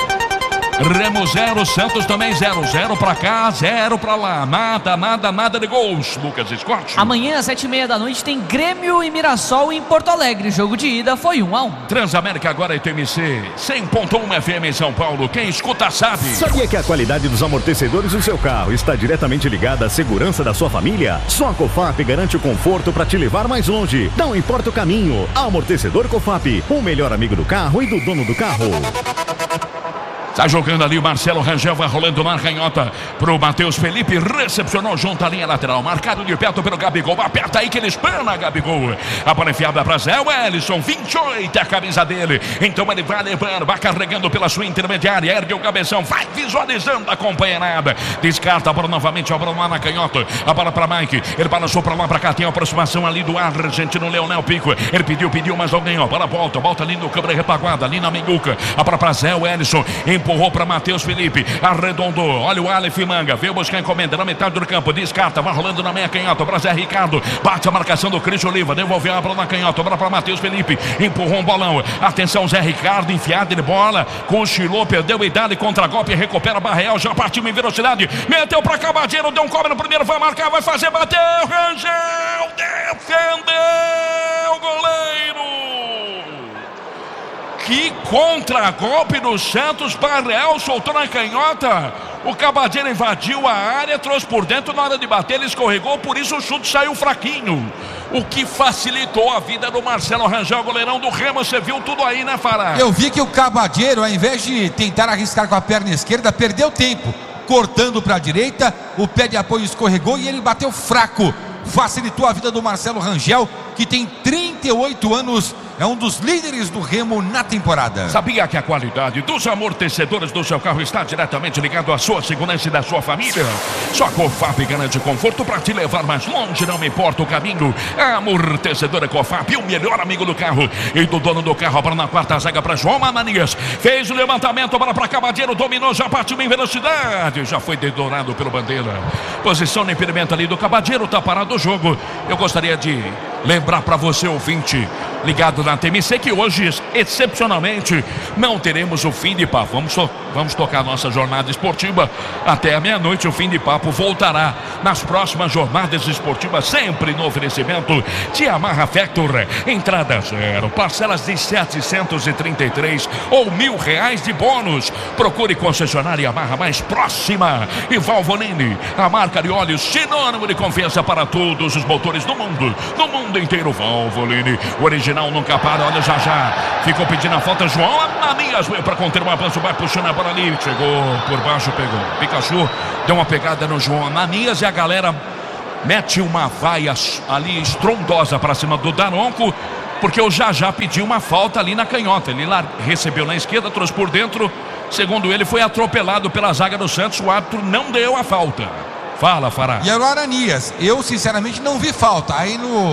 Remo 0, Santos também 0-0 pra cá, 0 pra lá. Nada de gols. Lucas Scott. Amanhã às 7:30 da noite tem Grêmio e Mirassol em Porto Alegre. Jogo de ida foi 1-1. Transamérica agora é TMC 100.1 FM em São Paulo. Quem escuta sabe. Sabia que a qualidade dos amortecedores do seu carro está diretamente ligada à segurança da sua família? Só a Cofap garante o conforto para te levar mais longe. Não importa o caminho. Amortecedor Cofap, o melhor amigo do carro e do dono do carro. Tá jogando ali o Marcelo Rangel, vai rolando na canhota pro Matheus Felipe, recepcionou junto à linha lateral, marcado de perto pelo Gabigol, aperta aí que ele espana, Gabigol. A bola enfiada para Zé Wellison, 28 é a camisa dele, então ele vai levando, vai carregando pela sua intermediária, ergue o cabeção, vai visualizando a companheirada, descarta a bola novamente, a bola lá na canhota, a bola para Mike, ele balançou para lá, para cá, tem a aproximação ali do argentino Leonel Pico, ele pediu, mas não ganhou, a bola volta ali no câmera repaguada, ali na Menguca, a bola para Zé Wellison, empurrou para Matheus Felipe, arredondou, olha o Aleph Manga, veio buscar encomenda na metade do campo, descarta, vai rolando na meia canhota, para Zé Ricardo, bate a marcação do Cris Oliva, devolveu a bola na canhota, bola para Matheus Felipe, empurrou um bolão, atenção Zé Ricardo, enfiada de bola, cochilou, perdeu idade, contra-golpe, recupera Barreal, já partiu em velocidade, meteu para Cabadeiro, deu um cobre no primeiro, vai marcar, vai fazer, bateu, Rangel, defendeu o goleiro. Que contra-golpe do Santos, Barreal soltou na canhota, o Cabadeiro invadiu a área, trouxe por dentro, na hora de bater ele escorregou, por isso o chute saiu fraquinho, o que facilitou a vida do Marcelo Rangel, goleirão do Remo. Você viu tudo aí, né, Fará? Eu vi que o Cabadeiro, ao invés de tentar arriscar com a perna esquerda, perdeu tempo, cortando para a direita, o pé de apoio escorregou e ele bateu fraco, facilitou a vida do Marcelo Rangel, que tem 38 anos, é um dos líderes do Remo na temporada. Sabia que a qualidade dos amortecedores do seu carro está diretamente ligado à sua segurança e da sua família? Só a Cofap garante conforto para te levar mais longe, não importa o caminho. A amortecedora Cofap, o melhor amigo do carro e do dono do carro. A bola na quarta zaga para João Ananias, fez o levantamento, a bola para Cabadeiro, dominou, já partiu em velocidade, já foi dedurado pelo Bandeira. Posição no impedimento ali do Cabadeiro, tá parado o jogo. Eu gostaria de lembrar para você, ouvinte, ligado na TMC, que hoje, excepcionalmente, não teremos o fim de papo. Vamos tocar nossa jornada esportiva até a meia-noite. O fim de papo voltará nas próximas jornadas esportivas, sempre no oferecimento de Yamaha Factor. Entrada zero, parcelas de 733 ou R$1.000 de bônus. Procure concessionária Yamaha mais próxima. E Valvoline, a marca de óleos sinônimo de confiança para todos os motores do mundo inteiro. Valvoline, o original nunca para. Olha, já ficou pedindo a falta. João Ananias veio para conter um avanço, vai puxando a bola ali, chegou por baixo, pegou Pikachu, deu uma pegada no João Ananias e a galera mete uma vaia ali estrondosa para cima do Daronco, porque o já pediu uma falta ali na canhota. Ele lá recebeu na esquerda, trouxe por dentro, segundo ele foi atropelado pela zaga do Santos. O árbitro não deu a falta. Fala, Fará. E era o Ananias, eu sinceramente não vi falta. Aí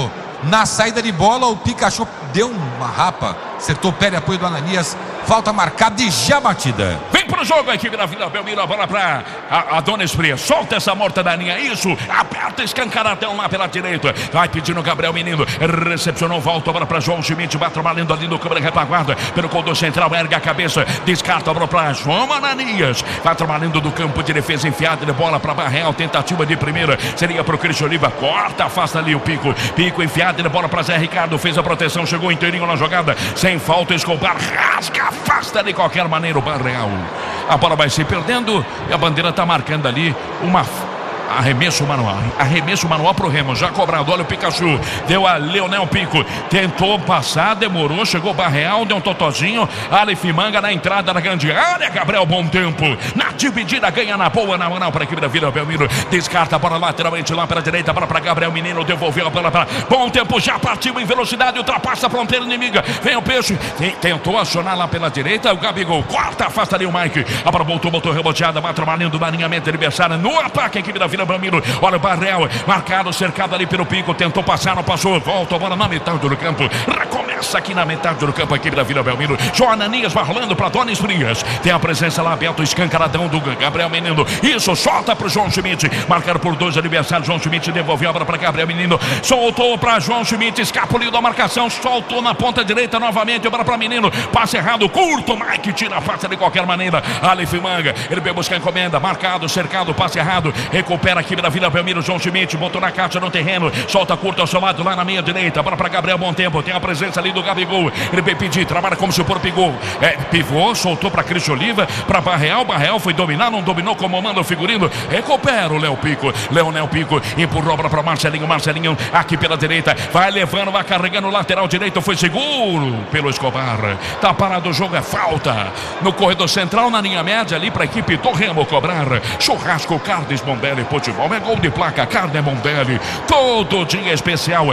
na saída de bola o Pikachu deu uma rapa, acertou o pé de apoio do Ananias, falta marcada e já batida. Vem pro jogo a equipe da Vila Belmiro, a bola pra Adonis Frias, solta essa mortadaninha, isso, aperta escancaradão lá pela direita, vai pedindo Gabriel Menino, recepcionou, volta a bola pra João Schmidt, vai trabalhando ali no câmera retaguarda, pelo condutor central, ergue a cabeça, descarta a bola pra João Ananias, vai trabalhando do campo de defesa, enfiada de bola pra Barreal, tentativa de primeira, seria pro Cris Oliva, corta, afasta ali o Pico enfiada de bola pra Zé Ricardo, fez a proteção, chegou inteirinho na jogada, sem falta, Escobar, rasga, afasta de qualquer maneira o Barreal. A bola vai se perdendo e a Bandeira está marcando ali uma arremesso manual pro Remo, já cobrado. Olha o Pikachu, deu a Leonel Pico, tentou passar, demorou, chegou Barreal, deu um totozinho, Aleph Manga na entrada da grande área, Gabriel, bom tempo, na dividida, ganha na boa, na moral para a equipe da Vila Belmiro, descarta a bola lateralmente lá para a direita, bola para Gabriel Menino, devolveu a bola para bom tempo, já partiu em velocidade, ultrapassa a fronteira inimiga, vem o Peixe, tentou acionar lá pela direita, o Gabigol, corta, afasta ali o Mike, a bola voltou reboteada, vai trabalhando na alinhamento adversário, no ataque a equipe da Vila Belmiro, olha o Barreal, marcado, cercado ali pelo Pico, tentou passar, não passou, volta a bola na metade do campo, recomeça aqui na metade do campo a equipe da Vila Belmiro, João Ananias vai rolando para Adonis Frias, tem a presença lá aberto, escancaradão do Gabriel Menino, isso, solta para o João Schmidt, marcado por dois adversários, João Schmidt devolveu a bola para Gabriel Menino, soltou para João Schmidt, escapuliu da marcação, soltou na ponta direita novamente, a bola para Menino, passe errado, curto, Mike tira a face de qualquer maneira, Aleph Manga, ele veio buscar a encomenda, marcado, cercado, passe errado, recupera a equipe da Vila Belmiro, João Schmidt, botou na caixa no terreno, solta curto ao seu lado lá na meia direita, bola para Gabriel, bom tempo, tem a presença ali do Gabigol. Ele veio pedir, trabalha como se for pivô, soltou para Cristian Oliva, para Barreal foi dominar, não dominou como manda o figurino. Recupera o Leonel Pico, empurrou para Marcelinho aqui pela direita, vai levando, vai carregando o lateral direito, foi seguro pelo Escobar. Tá parado o jogo, é falta no corredor central, na linha média ali para a equipe do Remo cobrar. Churrasco Carnes Bombelli Futebol, é gol de placa, Carne Bombelli, todo dia especial.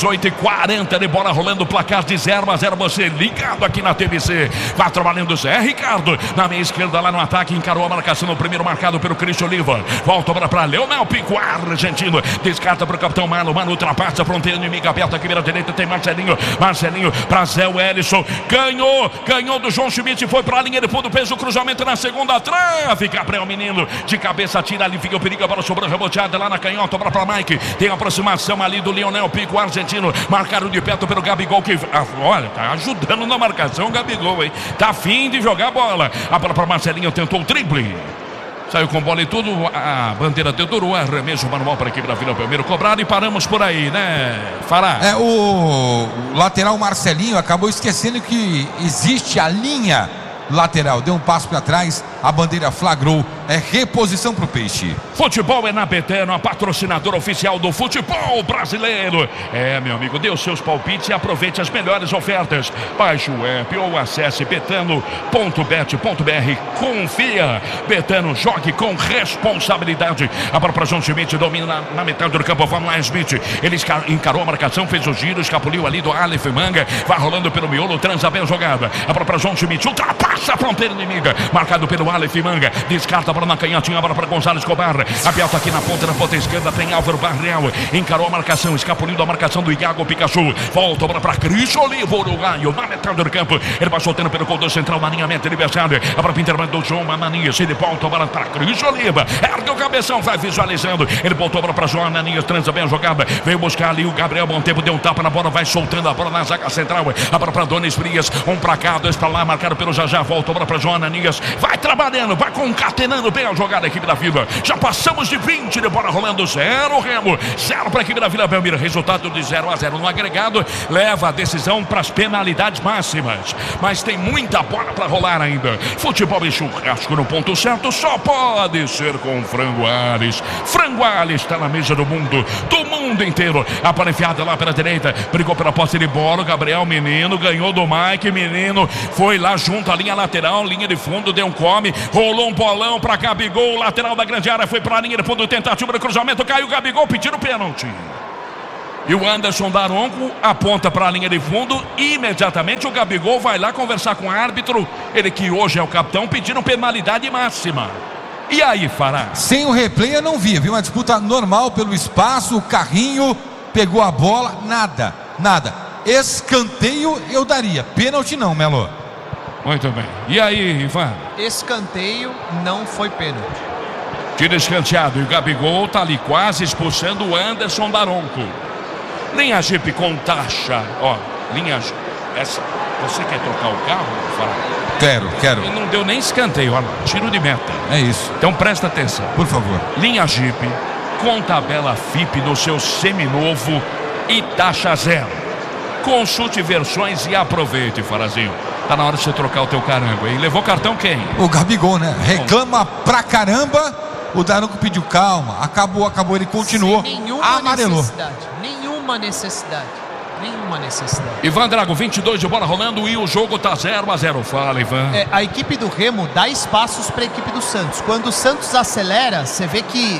18h40 de bola rolando, placar de 0-0, você ligado aqui na TVC, vai trabalhando o Zé Ricardo, na meia esquerda lá no ataque, encarou a marcação no primeiro marcado pelo Cristian Oliva, volta para Leonel Pico, argentino, descarta para o capitão Mano ultrapassa a fronteira inimiga aberta aqui pela direita, tem Marcelinho para Zé Wellison, ganhou do João Schmidt, foi para a linha de fundo, fez o cruzamento na segunda trave, Gabriel Menino, de cabeça tira, alivia o perigo, a bola sobrou reboteada lá na canhota, para Mike, tem aproximação ali do Leonel Pico, argentino, marcado de perto pelo Gabigol, que olha, tá ajudando na marcação o Gabigol, hein? Tá afim de jogar a bola, a bola para Marcelinho, tentou o drible, saiu com bola e tudo, a bandeira dedurou, arremesso manual para a equipe da Vila Belmiro, cobrado e paramos por aí, né, Fará? O lateral Marcelinho acabou esquecendo que existe a linha lateral, deu um passo para trás, a bandeira flagrou, é reposição para o Peixe. Futebol é na Betano, a patrocinadora oficial do futebol brasileiro. Meu amigo, dê os seus palpites e aproveite as melhores ofertas. Baixe o app ou acesse betano.bet.br. Confia. Betano, jogue com responsabilidade. A própria João Schmidt domina na metade do campo. Vamos lá, Schmidt. Ele encarou a marcação, fez o giro, escapuliu ali do Aleph Manga, vai rolando pelo miolo, transa bem a jogada. A própria João Schmidt ultrapassa a fronteira inimiga, marcado pelo Aleph Manga, descarta a bola na canhotinha, a bola para Gonzalo Escobar, aberto aqui na ponta esquerda, tem Álvaro Barreal, encarou a marcação, escapuliu da marcação do Iago Pikachu, volta a bola para Cristian Oliva, uruguaio, na metade do campo, ele vai soltando pelo corredor central, na linha meta, adversário, a bola intervalo do João Ananias, ele volta a bola para Cristian Oliva, ergue o cabeção, vai visualizando, ele voltou a bola para João Ananias, transa bem a jogada, veio buscar ali o Gabriel Montempo, deu um tapa na bola, vai soltando a bola na zaga central, a bola para Donis Frias, um para cá, dois para lá, marcado pelo Jajá, volta a bola para João Ananias, vai trabalhando, vai concatenando bem a jogada da equipe da Vila. Já passamos de 20 de bola rolando, 0 Remo, 0 para a equipe da Vila Belmiro. Resultado de 0-0 no agregado, leva a decisão para as penalidades máximas. Mas tem muita bola para rolar ainda. Futebol e churrasco no ponto certo só pode ser com Frango Ares. Frango Ares está na mesa do mundo inteiro. A bola enfiada lá pela direita, brigou pela posse de bola. Gabriel Menino ganhou do Mike. Menino foi lá junto à linha lateral, linha de fundo, deu um come, rolou um bolão para Gabigol, lateral da grande área, foi para a linha de fundo, tentativa de cruzamento, caiu o Gabigol, pedindo pênalti. E o Anderson Daronco aponta para a linha de fundo, imediatamente o Gabigol vai lá conversar com o árbitro, ele que hoje é o capitão, pedindo penalidade máxima. E aí, Fará? Sem o replay eu não vi, viu? Uma disputa normal pelo espaço, o carrinho pegou a bola, nada. Escanteio eu daria, pênalti não, Melo. Muito bem. E aí, Ivan? Escanteio não foi pênalti. Tiro escanteado e o Gabigol tá ali quase expulsando o Anderson Daronco. Linha Jeep com taxa. Linha Jeep. Você quer trocar o carro? Fala. Quero. Não deu nem escanteio, olha lá. Tiro de meta. É isso. Então presta atenção. Por favor. Linha Jeep com tabela FIP no seu seminovo e taxa 0. Consulte versões e aproveite, Farazinho. Tá na hora de você trocar o teu carango, hein? Levou cartão quem? O Gabigol, né? Reclama pra caramba. O Daronco pediu calma. Acabou, ele continuou. Amarelou. Nenhuma necessidade. Ivan Drago, 22 de bola rolando e o jogo tá 0-0. Fala, Ivan. A equipe do Remo dá espaços para a equipe do Santos. Quando o Santos acelera, você vê que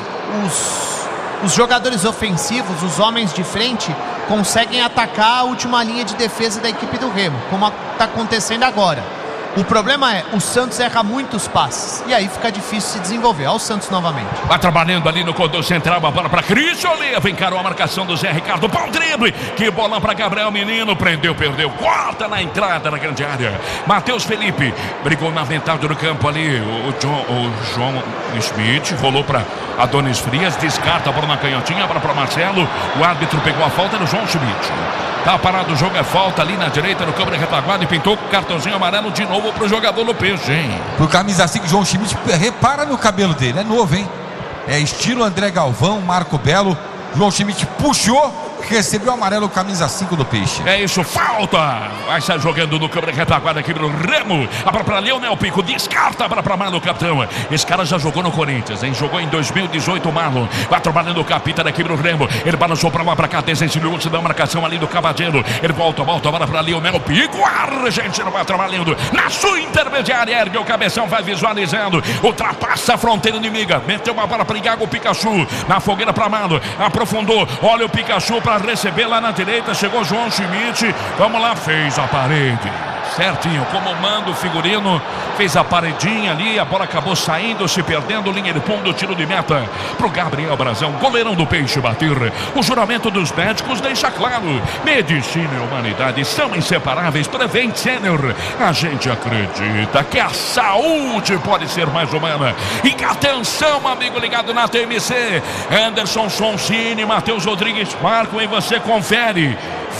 os jogadores ofensivos, os homens de frente, conseguem atacar a última linha de defesa da equipe do Remo, como está acontecendo agora. O problema é, o Santos erra muitos passes e aí fica difícil se desenvolver. Olha o Santos novamente. Vai trabalhando ali no corredor central, a bola para Cristian Oliva, encarou a marcação do Zé Ricardo, bom drible, que bola para Gabriel Menino, prendeu, perdeu, corta na entrada da grande área. Matheus Felipe brigou na metade do campo ali, o João Schmidt rolou para Adonis Frias, descarta a bola na canhotinha, bola para Marcelo, o árbitro pegou a falta do João Schmidt. Tá parado o jogo, é falta ali na direita no campo de retaguarda e pintou com cartãozinho amarelo de novo pro jogador do Peixe, hein? Pro camisa 5, João Schmidt, repara no cabelo dele, é novo, hein? É estilo André Galvão, Marco Belo. João Schmidt puxou, recebeu o amarelo, camisa 5 do Peixe. É isso, falta. Vai sair jogando no câmera retaguarda aqui pro Remo. A bola pra Leonel Pico, descarta a bola pra Marlon, capitão. Esse cara já jogou no Corinthians, hein? Jogou em 2018 o Marlon. Vai trabalhando o capitão aqui pro Remo. Ele balançou pra lá, pra cá, desenvolveu-se da marcação ali do Cavadeiro. Ele volta a bola pra Leonel Pico. A Argentina vai trabalhando na sua intermediária. Ergue o cabeção, vai visualizando. Ultrapassa a fronteira inimiga. Meteu uma bola pra Iago Pikachu. Na fogueira pra Marlon. Aprofundou. Olha o Pikachu pra receber lá na direita. Chegou João Schmidt. Vamos lá, fez a parede. Certinho, como manda o figurino, fez a paredinha ali, a bola acabou saindo, se perdendo, linha de fundo, tiro de meta pro Gabriel Brazão, goleirão do Peixe bater. O juramento dos médicos deixa claro, medicina e humanidade são inseparáveis. Prevent Senior, a gente acredita que a saúde pode ser mais humana. E atenção, amigo ligado na TMC, Anderson Sonsini, Matheus Rodrigues marcam e você confere.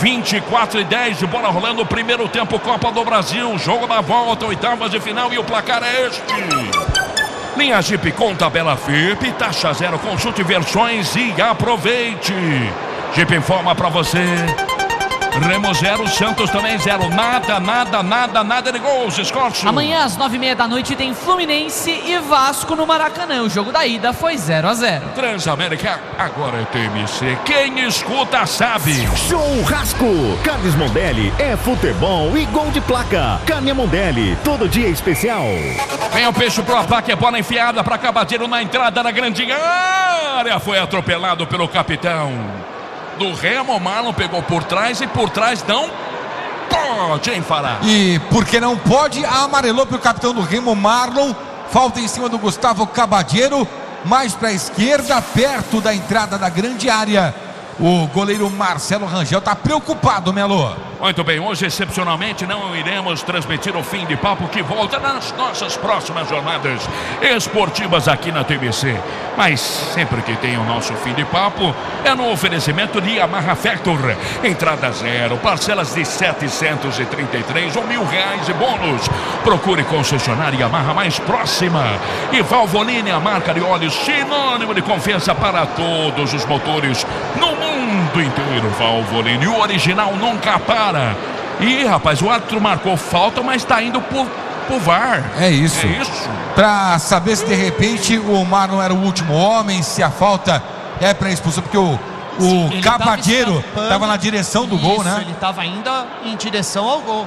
24-10 de bola rolando, primeiro tempo, Copa do Brasil, jogo da volta, oitavas de final, e o placar é este. Linha Jeep com tabela FIP, taxa zero, consulte versões e aproveite. Jeep informa pra você. Remo 0, Santos também 0. Nada de gols, Escorço. Amanhã às 9h30 da noite tem Fluminense e Vasco no Maracanã. O jogo da ida foi 0-0. Transamérica, agora é TMC. Quem escuta sabe. Churrasco. Carnes Mondelli é futebol e gol de placa. Carne Mondelli, todo dia especial. Vem o Peixe pro ataque, é bola enfiada pra Cavadeiro na entrada da grande área. Foi atropelado pelo capitão do Remo. Marlon pegou por trás e por trás não pode, hein, Fará? E porque não pode, amarelou pro capitão do Remo, Marlon. Falta em cima do Gustavo Cavadeiro, mais pra esquerda, perto da entrada da grande área. O goleiro Marcelo Rangel tá preocupado, Melo. Muito bem, hoje excepcionalmente não iremos transmitir o fim de papo, que volta nas nossas próximas jornadas esportivas aqui na TBC. Mas sempre que tem o nosso fim de papo é no oferecimento de Yamaha Factor. Entrada zero, parcelas de 733 ou R$1.000 e bônus. Procure concessionária Yamaha mais próxima. E Valvoline, a marca de óleos sinônimo de confiança para todos os motores no mundo inteiro. Valvoline, o original nunca para. E rapaz, o árbitro marcou falta, mas tá indo pro VAR. É isso. Pra saber se de repente o Marlon era o último homem, se a falta é pra expulsão, porque o Cavadeiro tava na direção do gol, né? Ele tava indo em direção ao gol.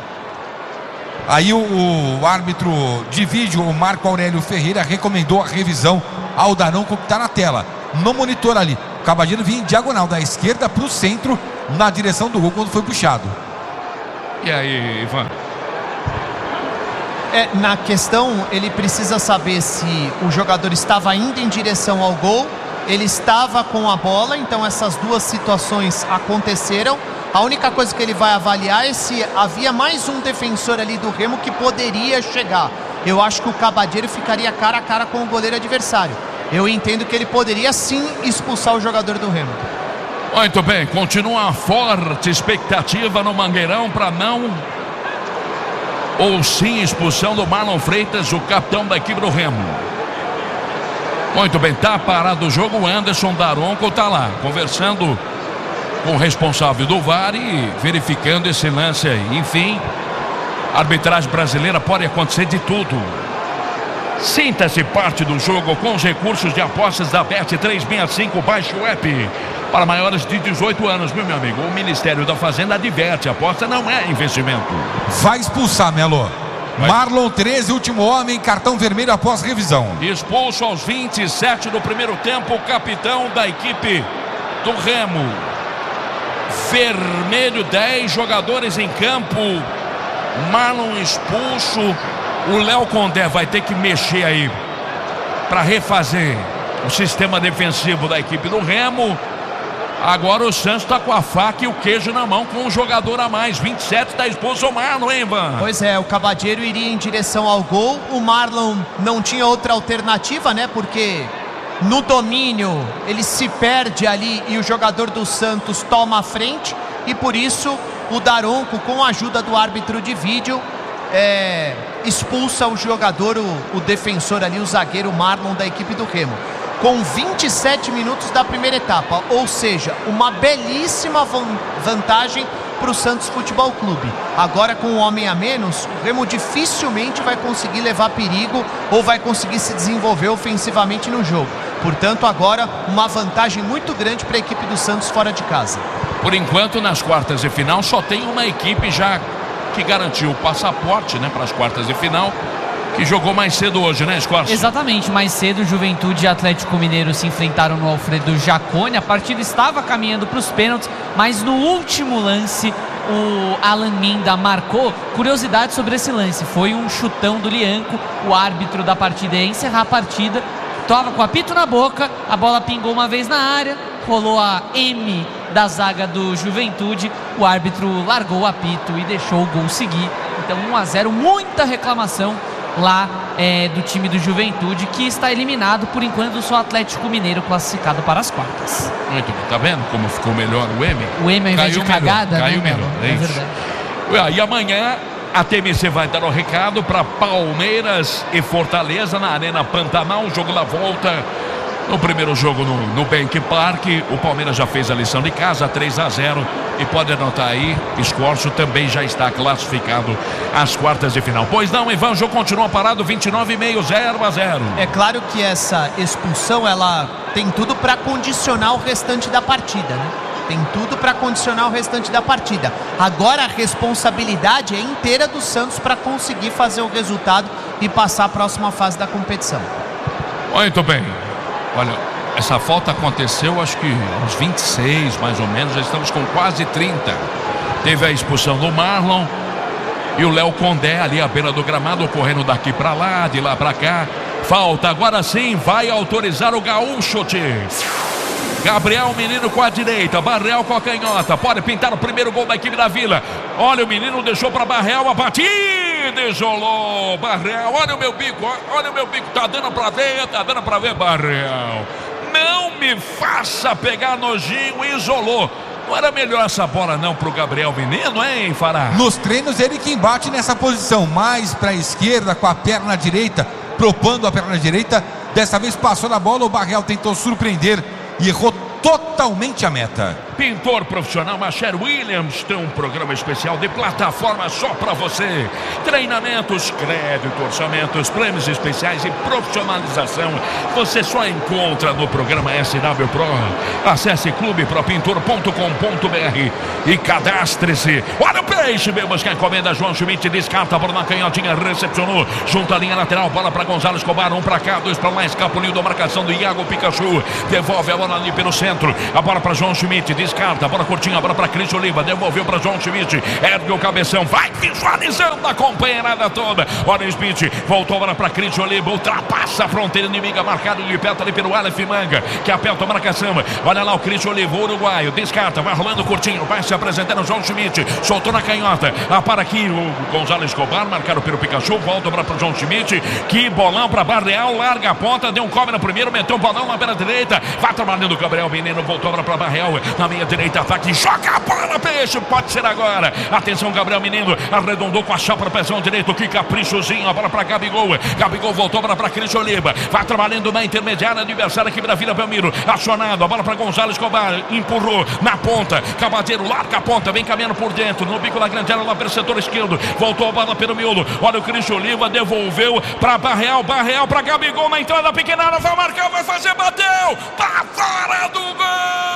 Aí o árbitro de vídeo, o Marco Aurélio Ferreira, recomendou a revisão ao Daronco, que tá na tela, no monitor ali. O Cavadeiro vinha em diagonal da esquerda pro centro, na direção do gol quando foi puxado. E aí, Ivan? Na questão, ele precisa saber se o jogador estava indo em direção ao gol, ele estava com a bola, então essas duas situações aconteceram. A única coisa que ele vai avaliar é se havia mais um defensor ali do Remo que poderia chegar. Eu acho que o Cavadeiro ficaria cara a cara com o goleiro adversário. Eu entendo que ele poderia sim expulsar o jogador do Remo. Muito bem, continua a forte expectativa no Mangueirão para não ou sim expulsão do Marlon Freitas, o capitão da equipe do Remo. Muito bem, tá parado o jogo. O Anderson Daronco tá lá conversando com o responsável do VAR e verificando esse lance aí. Enfim, a arbitragem brasileira pode acontecer de tudo. Sinta-se parte do jogo com os recursos de apostas da Bet365. Baixe o app para maiores de 18 anos, meu amigo. O Ministério da Fazenda adverte: a aposta não é investimento. Vai expulsar, Melo. Marlon 13, último homem, cartão vermelho após revisão. Expulso aos 27 do primeiro tempo, o capitão da equipe do Remo. Vermelho, 10 jogadores em campo. Marlon expulso. O Léo Condé vai ter que mexer aí para refazer o sistema defensivo da equipe do Remo. Agora o Santos está com a faca e o queijo na mão, com um jogador a mais. 27 está expulso o Marlon, hein, Ivan? Pois é, o Cavadeiro iria em direção ao gol. O Marlon não tinha outra alternativa, né? Porque no domínio ele se perde ali e o jogador do Santos toma a frente. E por isso o Daronco, com a ajuda do árbitro de vídeo, expulsa o jogador, o defensor ali, o zagueiro Marlon da equipe do Remo. com 27 minutos da primeira etapa, ou seja, uma belíssima vantagem para o Santos Futebol Clube. Agora, com um homem a menos, o Remo dificilmente vai conseguir levar perigo ou vai conseguir se desenvolver ofensivamente no jogo. Portanto, agora uma vantagem muito grande para a equipe do Santos fora de casa. Por enquanto, nas quartas de final, só tem uma equipe já que garantiu o passaporte, né, para as quartas de final, que jogou mais cedo hoje, né, Scorcio? Exatamente, mais cedo Juventude e Atlético Mineiro se enfrentaram no Alfredo Jaconi. A partida estava caminhando para os pênaltis, mas no último lance o Alan Minda marcou. Curiosidade sobre esse lance, foi um chutão do Lianco. O árbitro da partida ia encerrar a partida, estava com o apito na boca, a bola pingou uma vez na área, rolou a M da zaga do Juventude, o árbitro largou o apito e deixou o gol seguir. Então 1-0, muita reclamação lá do time do Juventude, que está eliminado. Por enquanto, só o Atlético Mineiro classificado para as quartas. Muito bem, tá vendo como ficou melhor o M? O M ao invés de cagada, caiu né? melhor, É verdade. E amanhã a TMC vai dar o recado para Palmeiras e Fortaleza na Arena Pantanal, jogo da volta. No primeiro jogo no Bank Park, o Palmeiras já fez a lição de casa, 3-0, e pode anotar aí, Scorcio também já está classificado às quartas de final. Pois não, Ivan, o jogo continua parado, 29,5, 0-0. É claro que essa expulsão, ela tem tudo para condicionar o restante da partida, né? Tem tudo para condicionar o restante da partida. Agora a responsabilidade é inteira do Santos para conseguir fazer o resultado e passar a próxima fase da competição. Muito bem. Olha, essa falta aconteceu acho que uns 26 mais ou menos, já estamos com quase 30. Teve a expulsão do Marlon e o Léo Condé ali à beira do gramado, correndo daqui para lá, de lá para cá. Falta, agora sim, vai autorizar o Gaúcho. Gabriel Menino com a direita, Barreal com a canhota, pode pintar o primeiro gol da equipe da Vila. Olha, o Menino deixou para Barreal, a batida, isolou Barreal. Olha o meu bico, tá dando para ver, Barreal. Não me faça pegar nojinho, isolou. Não era melhor essa bola não pro Gabriel Menino, hein, Fará? Nos treinos ele que embate nessa posição, mais para a esquerda com a perna direita, propondo a perna direita. Dessa vez passou na bola, o Barreal tentou surpreender e errou totalmente a meta. Pintor profissional Macher Williams tem um programa especial de plataforma só para você. Treinamentos, crédito, orçamentos, prêmios especiais e profissionalização. Você só encontra no programa SW Pro. Acesse clubepropintor.com.br e cadastre-se. Olha o peixe, vemos que a encomenda João Schmidt descarta a bola na canhotinha, recepcionou. Junta a linha lateral, bola para Gonzalo Escobar, um para cá, dois para lá, escapuliu da marcação do Iago Pikachu. Devolve a bola ali pelo centro. A bola para João Schmidt, descarta, a bola curtinha, a bola para Cris Oliva, devolveu para João Schmidt, ergue o cabeção, vai visualizando a companheirada toda. Olha o Smith, voltou a bola para Cris Oliva, ultrapassa a fronteira inimiga, marcado de perto ali pelo Aleph Manga, que aperta a marcação. Olha lá o Cris Oliva, o uruguaio, descarta, vai rolando curtinho, vai se apresentando o João Schmidt, soltou na canhota, para aqui o Gonzalo Escobar, marcado pelo Pikachu, volta para o João Schmidt, que bolão para Barreal, larga a ponta, deu um cobre no primeiro, meteu um bolão na perna direita, vai trabalhando o Gabriel Menino, voltou para Barreal, na minha direita, ataque, joga a bola, peixe, pode ser agora. Atenção, Gabriel Menino, arredondou com a chapa no pezão direito, que caprichozinho, a bola para Gabigol. Gabigol voltou para Cris Oliva, vai trabalhando na intermediária, adversário aqui da Vila Belmiro, acionado, a bola para Gonzalo Escobar, empurrou na ponta, Cavadeiro larga a ponta, vem caminhando por dentro, no bico da grande área, lá pelo setor esquerdo, voltou a bola pelo miolo, olha o Cris Oliva, devolveu para Barreal, Barreal para Gabigol, na entrada pequena área, vai marcar, vai fazer, bateu, tá fora do gol!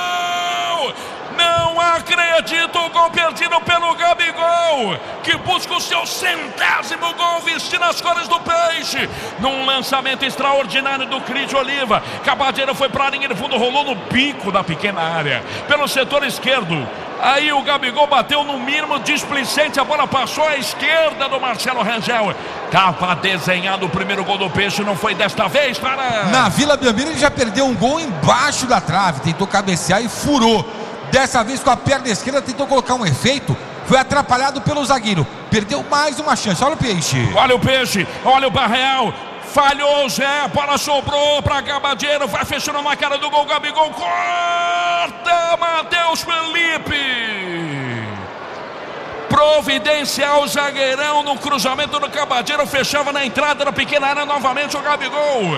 Não acredito, o gol perdido pelo Gabigol, que busca o seu 100º gol vestindo as cores do peixe, num lançamento extraordinário do Cris Oliva. Cabadeira foi para a linha de fundo, rolou no bico da pequena área, pelo setor esquerdo. Aí o Gabigol bateu no mínimo displicente, a bola passou à esquerda do Marcelo Rangel. Tava desenhado o primeiro gol do peixe, não foi desta vez, para... Na Vila Belmiro ele já perdeu um gol embaixo da trave, tentou cabecear e furou. Dessa vez com a perna esquerda tentou colocar um efeito, foi atrapalhado pelo zagueiro, perdeu mais uma chance. Olha o peixe, olha o Barreal, falhou Zé, a bola sobrou para Gabadeiro, vai fechando na cara do gol, Gabigol corta, Matheus Felipe, providencial o zagueirão no cruzamento do Cabadeiro, fechava na entrada da pequena área novamente o Gabigol.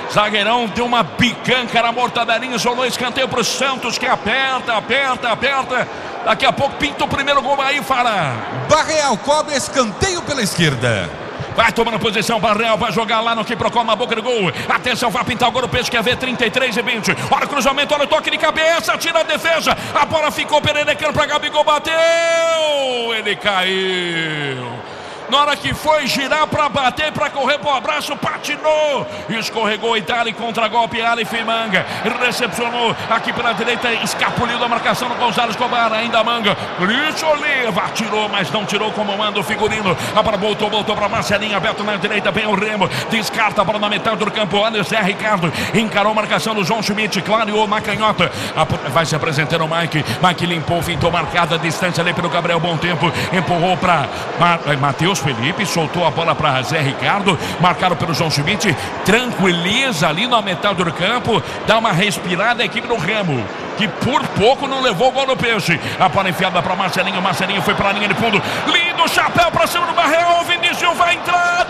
Zagueirão deu uma picanca na mortadelinha, isolou escanteio pro Santos, que aperta. Daqui a pouco pinta o primeiro gol aí, Fara. Barreal cobra escanteio pela esquerda. Vai tomando posição, Barreal vai jogar lá no que procura a boca do gol. Atenção, vai pintar o gol do Peixe, quer ver 33-20. Olha o cruzamento, olha o toque de cabeça, tira a defesa. A bola ficou pererecando pra Gabigol, bateu. Ele caiu. Na hora que foi girar para bater, para correr pro abraço, patinou, escorregou Itália, contra-golpe, Aleph Manga, recepcionou aqui pela direita, escapuliu da marcação do Gonzalo Escobar, ainda Manga, Cristian Oliva, tirou, mas não tirou como manda o figurino, a bola voltou para Marcelinho, aberto na direita, vem o Remo, descarta a bola na metade do campo, olha o Zé Ricardo, encarou a marcação do João Schmidt, clareou na canhota, vai se apresentando o Mike limpou, fintou marcada a distância ali pelo Gabriel Bom Tempo, empurrou para Matheus Felipe, soltou a bola para Zé Ricardo, marcado pelo João Schmidt, tranquiliza ali na metade do campo, dá uma respirada a equipe do Remo, que por pouco não levou o gol do Peixe. A bola enfiada para Marcelinho, Marcelinho foi para a linha de fundo, lindo chapéu para cima do Barreal, Vinícius vai entrar,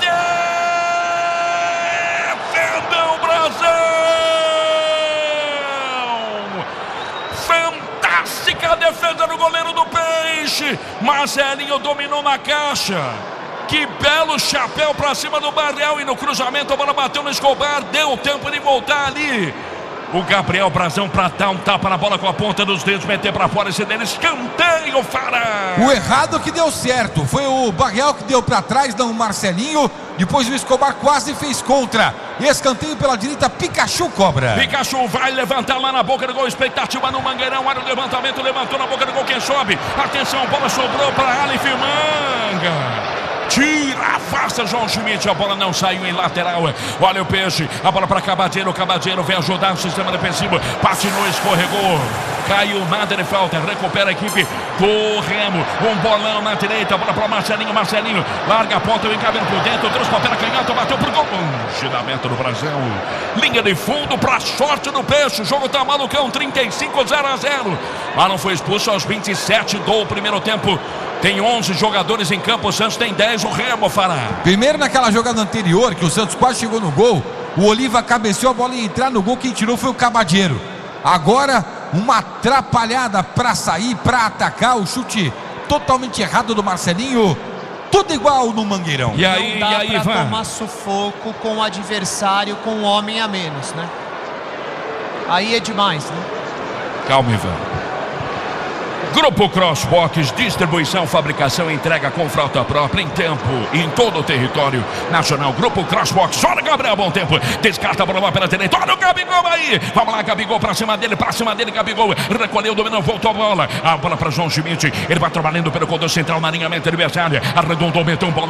defendeu o Brasil, fantástica a defesa do goleiro do Peixe, Marcelinho dominou na caixa. Que belo chapéu pra cima do Barreal, e no cruzamento a bola bateu no Escobar, deu tempo de voltar ali. O Gabriel Brazão pra dar um tapa na bola com a ponta dos dedos, meter pra fora esse dele, escanteio, Fara. O errado que deu certo, foi o Barreal que deu pra trás, não o Marcelinho, depois o Escobar quase fez contra. Escanteio pela direita, Pikachu cobra. Pikachu vai levantar lá na boca do gol, expectativa no Mangueirão, olha o levantamento, levantou na boca do gol, quem sobe? Atenção, a bola sobrou pra Aleph Manga. Tira, afasta João Schmidt, a bola não saiu em lateral. Olha o Peixe, a bola para Cabadeiro, Cabadeiro vem ajudar o sistema defensivo, patinou, escorregou, caiu, nada de falta, recupera a equipe do Remo, um bolão na direita, a bola para Marcelinho, Marcelinho larga a ponta, vem cabendo por dentro, transporta a canhota, bateu pro gol, giramento do Brasil, linha de fundo para sorte do Peixe, o jogo tá malucão, 35-0-0, mas não foi expulso aos 27 do primeiro tempo. Tem 11 jogadores em campo, o Santos tem 10, o Remo fará. Primeiro naquela jogada anterior, que o Santos quase chegou no gol, o Oliva cabeceou, a bola ia entrar no gol, quem tirou foi o Cabadeiro. Agora, uma atrapalhada para sair, para atacar, o chute totalmente errado do Marcelinho, tudo igual no Mangueirão. E aí, não dá pra tomar sufoco com o adversário, com um homem a menos, né? Aí é demais, né? Calma, Ivan. Grupo Crossbox, distribuição, fabricação e entrega com frota própria em tempo e em todo o território nacional. Grupo Crossbox, olha Gabriel Bom Tempo, descarta a bola pela direita, olha o Gabigol aí, vamos lá Gabigol pra cima dele, Gabigol, recolheu, dominou, voltou a bola para João Schmidt, ele vai trabalhando pelo contorno central na alinhamento adversário, arredondou, meteu um bola